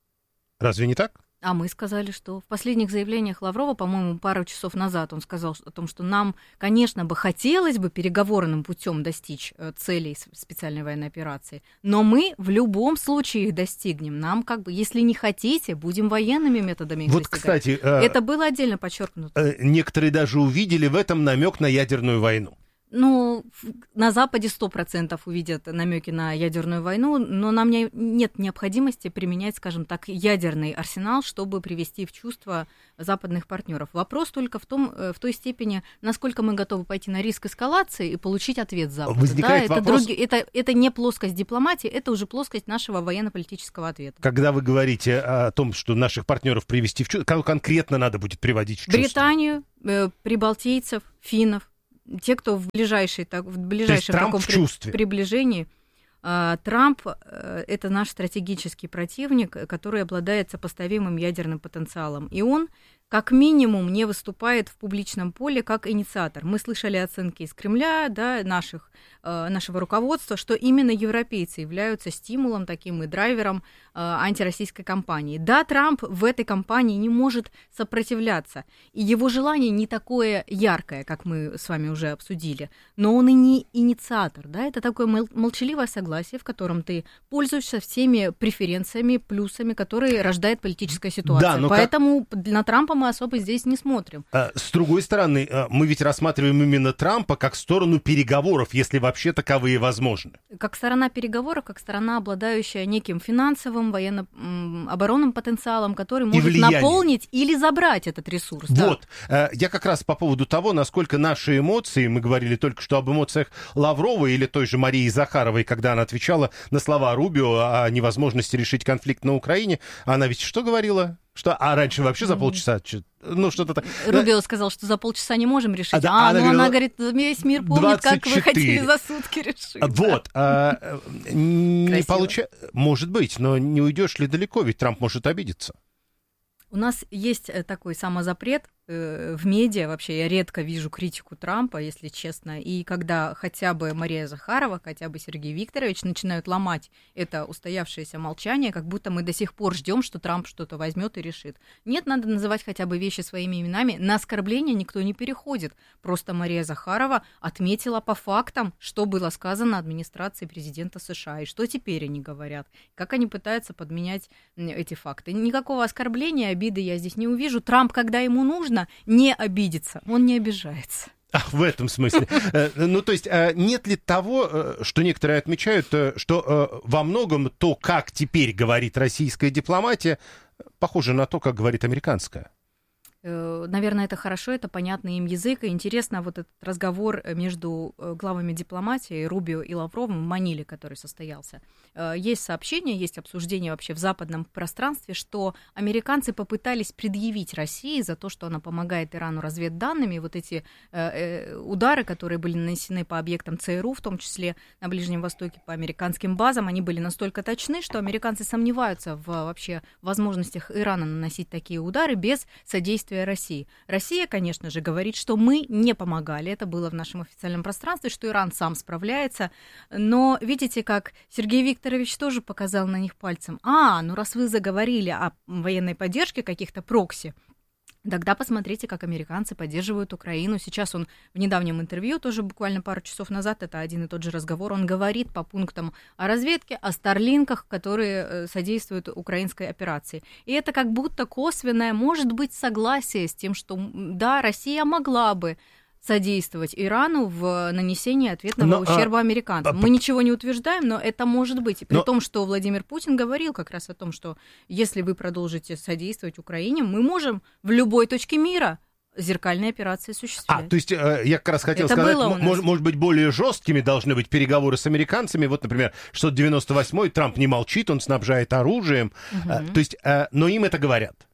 Разве не так? А мы сказали, что в последних заявлениях Лаврова, по-моему, пару часов назад он сказал о том, что нам, конечно, бы хотелось бы переговорным путем достичь целей специальной военной операции, но мы в любом случае их достигнем. Нам как бы, если не хотите, будем военными методами их вот, достигать. Кстати, это было отдельно подчеркнуто. Некоторые даже увидели в этом намек на ядерную войну. Ну, на Западе сто процентов увидят намеки на ядерную войну, но нам не, нет необходимости применять, скажем так, ядерный арсенал, чтобы привести в чувство западных партнеров. Вопрос только в том, в той степени, насколько мы готовы пойти на риск эскалации и получить ответ Запада. Возникает да, вопрос... это, други... это, это не плоскость дипломатии, это уже плоскость нашего военно-политического ответа. Когда вы говорите о том, что наших партнеров привести в чувство, кого конкретно надо будет приводить в чувство? Британию, э, прибалтийцев, финнов. Те, кто в, ближайшей, так, в ближайшем таком в при, приближении, э, Трамп э, это наш стратегический противник, который обладает сопоставимым ядерным потенциалом. И он, как минимум, не выступает в публичном поле как инициатор. Мы слышали оценки из Кремля, да, наших, э, нашего руководства, что именно европейцы являются стимулом таким и драйвером э, антироссийской кампании. Да, Трамп в этой кампании не может сопротивляться, и его желание не такое яркое, как мы с вами уже обсудили, но он и не инициатор. Да? Это такое мол- молчаливое согласие, в котором ты пользуешься всеми преференциями, плюсами, которые рождает политическая ситуация. Да, Поэтому как... на Трампа мы особо здесь не смотрим. С другой стороны, мы ведь рассматриваем именно Трампа как сторону переговоров, если вообще таковые возможны. Как сторона переговоров, как сторона, обладающая неким финансовым, военно-оборонным потенциалом, который может наполнить или забрать этот ресурс. Вот. Да. Я как раз по поводу того, насколько наши эмоции, мы говорили только что об эмоциях Лаврова или той же Марии Захаровой, когда она отвечала на слова Рубио о невозможности решить конфликт на Украине. Она ведь что говорила? Что? А раньше вообще за полчаса? Ну, что-то так. Рубио сказал, что за полчаса не можем решить. А, да, а она ну говорила, она говорит, весь мир помнит, двадцать четыре. Как вы хотели за сутки решить. Вот. А, не получа... Может быть, но не уйдешь ли далеко, ведь Трамп может обидеться. У нас есть такой самозапрет э, в медиа, вообще я редко вижу критику Трампа, если честно, и когда хотя бы Мария Захарова, хотя бы Сергей Викторович начинают ломать это устоявшееся молчание, как будто мы до сих пор ждем, что Трамп что-то возьмет и решит. Нет, надо называть хотя бы вещи своими именами, на оскорбление никто не переходит, просто Мария Захарова отметила по фактам, что было сказано администрации президента США, и что теперь они говорят, как они пытаются подменять эти факты. Никакого оскорбления, обиды я здесь не увижу. Трамп, когда ему нужно, не обидится. Он не обижается. А, в этом смысле. Ну, то есть, нет ли того, что некоторые отмечают, что во многом то, как теперь говорит российская дипломатия, похоже на то, как говорит американская? Наверное, это хорошо, это понятный им язык. И интересно вот этот разговор между главами дипломатии Рубио и Лавровым в Маниле, который состоялся. Есть сообщение, есть обсуждение вообще в западном пространстве, что американцы попытались предъявить России за то, что она помогает Ирану разведданными. Вот эти удары, которые были нанесены по объектам ЦРУ, в том числе на Ближнем Востоке, по американским базам, они были настолько точны, что американцы сомневаются в вообще возможностях Ирана наносить такие удары без содействия России. Россия, конечно же, говорит, что мы не помогали, это было в нашем официальном пространстве, что Иран сам справляется, но видите, как Сергей Викторович тоже показал на них пальцем. А, ну раз вы заговорили о военной поддержке каких-то прокси, тогда посмотрите, как американцы поддерживают Украину. Сейчас он в недавнем интервью, тоже буквально пару часов назад, это один и тот же разговор, он говорит по пунктам о разведке, о старлинках, которые содействуют украинской операции. И это как будто косвенное, может быть, согласие с тем, что, да, Россия могла бы содействовать Ирану в нанесении ответного но, ущерба американцам. А, Мы а, ничего не утверждаем, но это может быть. При но... том, что Владимир Путин говорил как раз о том, что если вы продолжите содействовать Украине, мы можем в любой точке мира зеркальные операции осуществлять. А, то есть я как раз хотел это сказать, может, может быть, более жесткими должны быть переговоры с американцами. Вот, например, шестьсот девяносто восьмой, Трамп не молчит, он снабжает оружием. Угу. То есть, но им это говорят.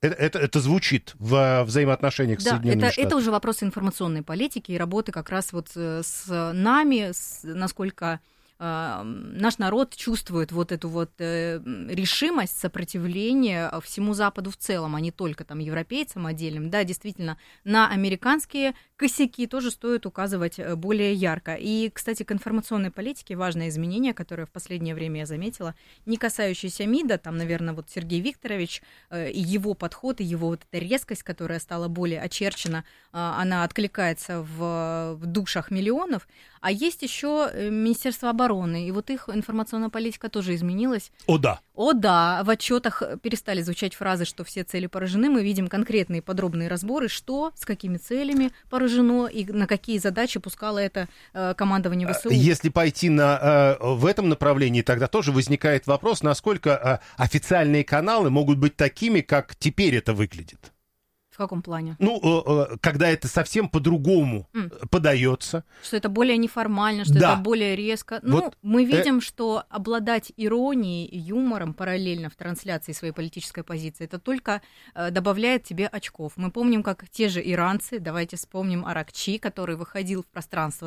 Это, это, это звучит в взаимоотношениях с да, Соединенными это, Штатами. это уже вопрос информационной политики и работы как раз вот с нами, с, насколько э, наш народ чувствует вот эту вот э, решимость сопротивления всему Западу в целом, а не только там европейцам отдельным. Да, действительно, на американские косяки тоже стоит указывать более ярко. И, кстати, к информационной политике важное изменение, которое в последнее время я заметила, не касающееся МИДа, там, наверное, вот Сергей Викторович э, и его подход, и его вот эта резкость, которая стала более очерчена, э, она откликается в, в душах миллионов. А есть еще Министерство обороны, и вот их информационная политика тоже изменилась. О, да. О, да, в отчетах перестали звучать фразы, что все цели поражены. Мы видим конкретные подробные разборы, что, с какими целями поражено и на какие задачи пускало это э, командование ВСУ. Если пойти на, э, в этом направлении, тогда тоже возникает вопрос, насколько э, официальные каналы могут быть такими, как теперь это выглядит. В каком плане? Ну, э, э, когда это совсем по-другому mm. подается. Что это более неформально, что да. это более резко. Ну, вот, мы видим, э... что обладать иронией и юмором параллельно в трансляции своей политической позиции, это только э, добавляет тебе очков. Мы помним, как те же иранцы, давайте вспомним Аракчи, который выходил в пространство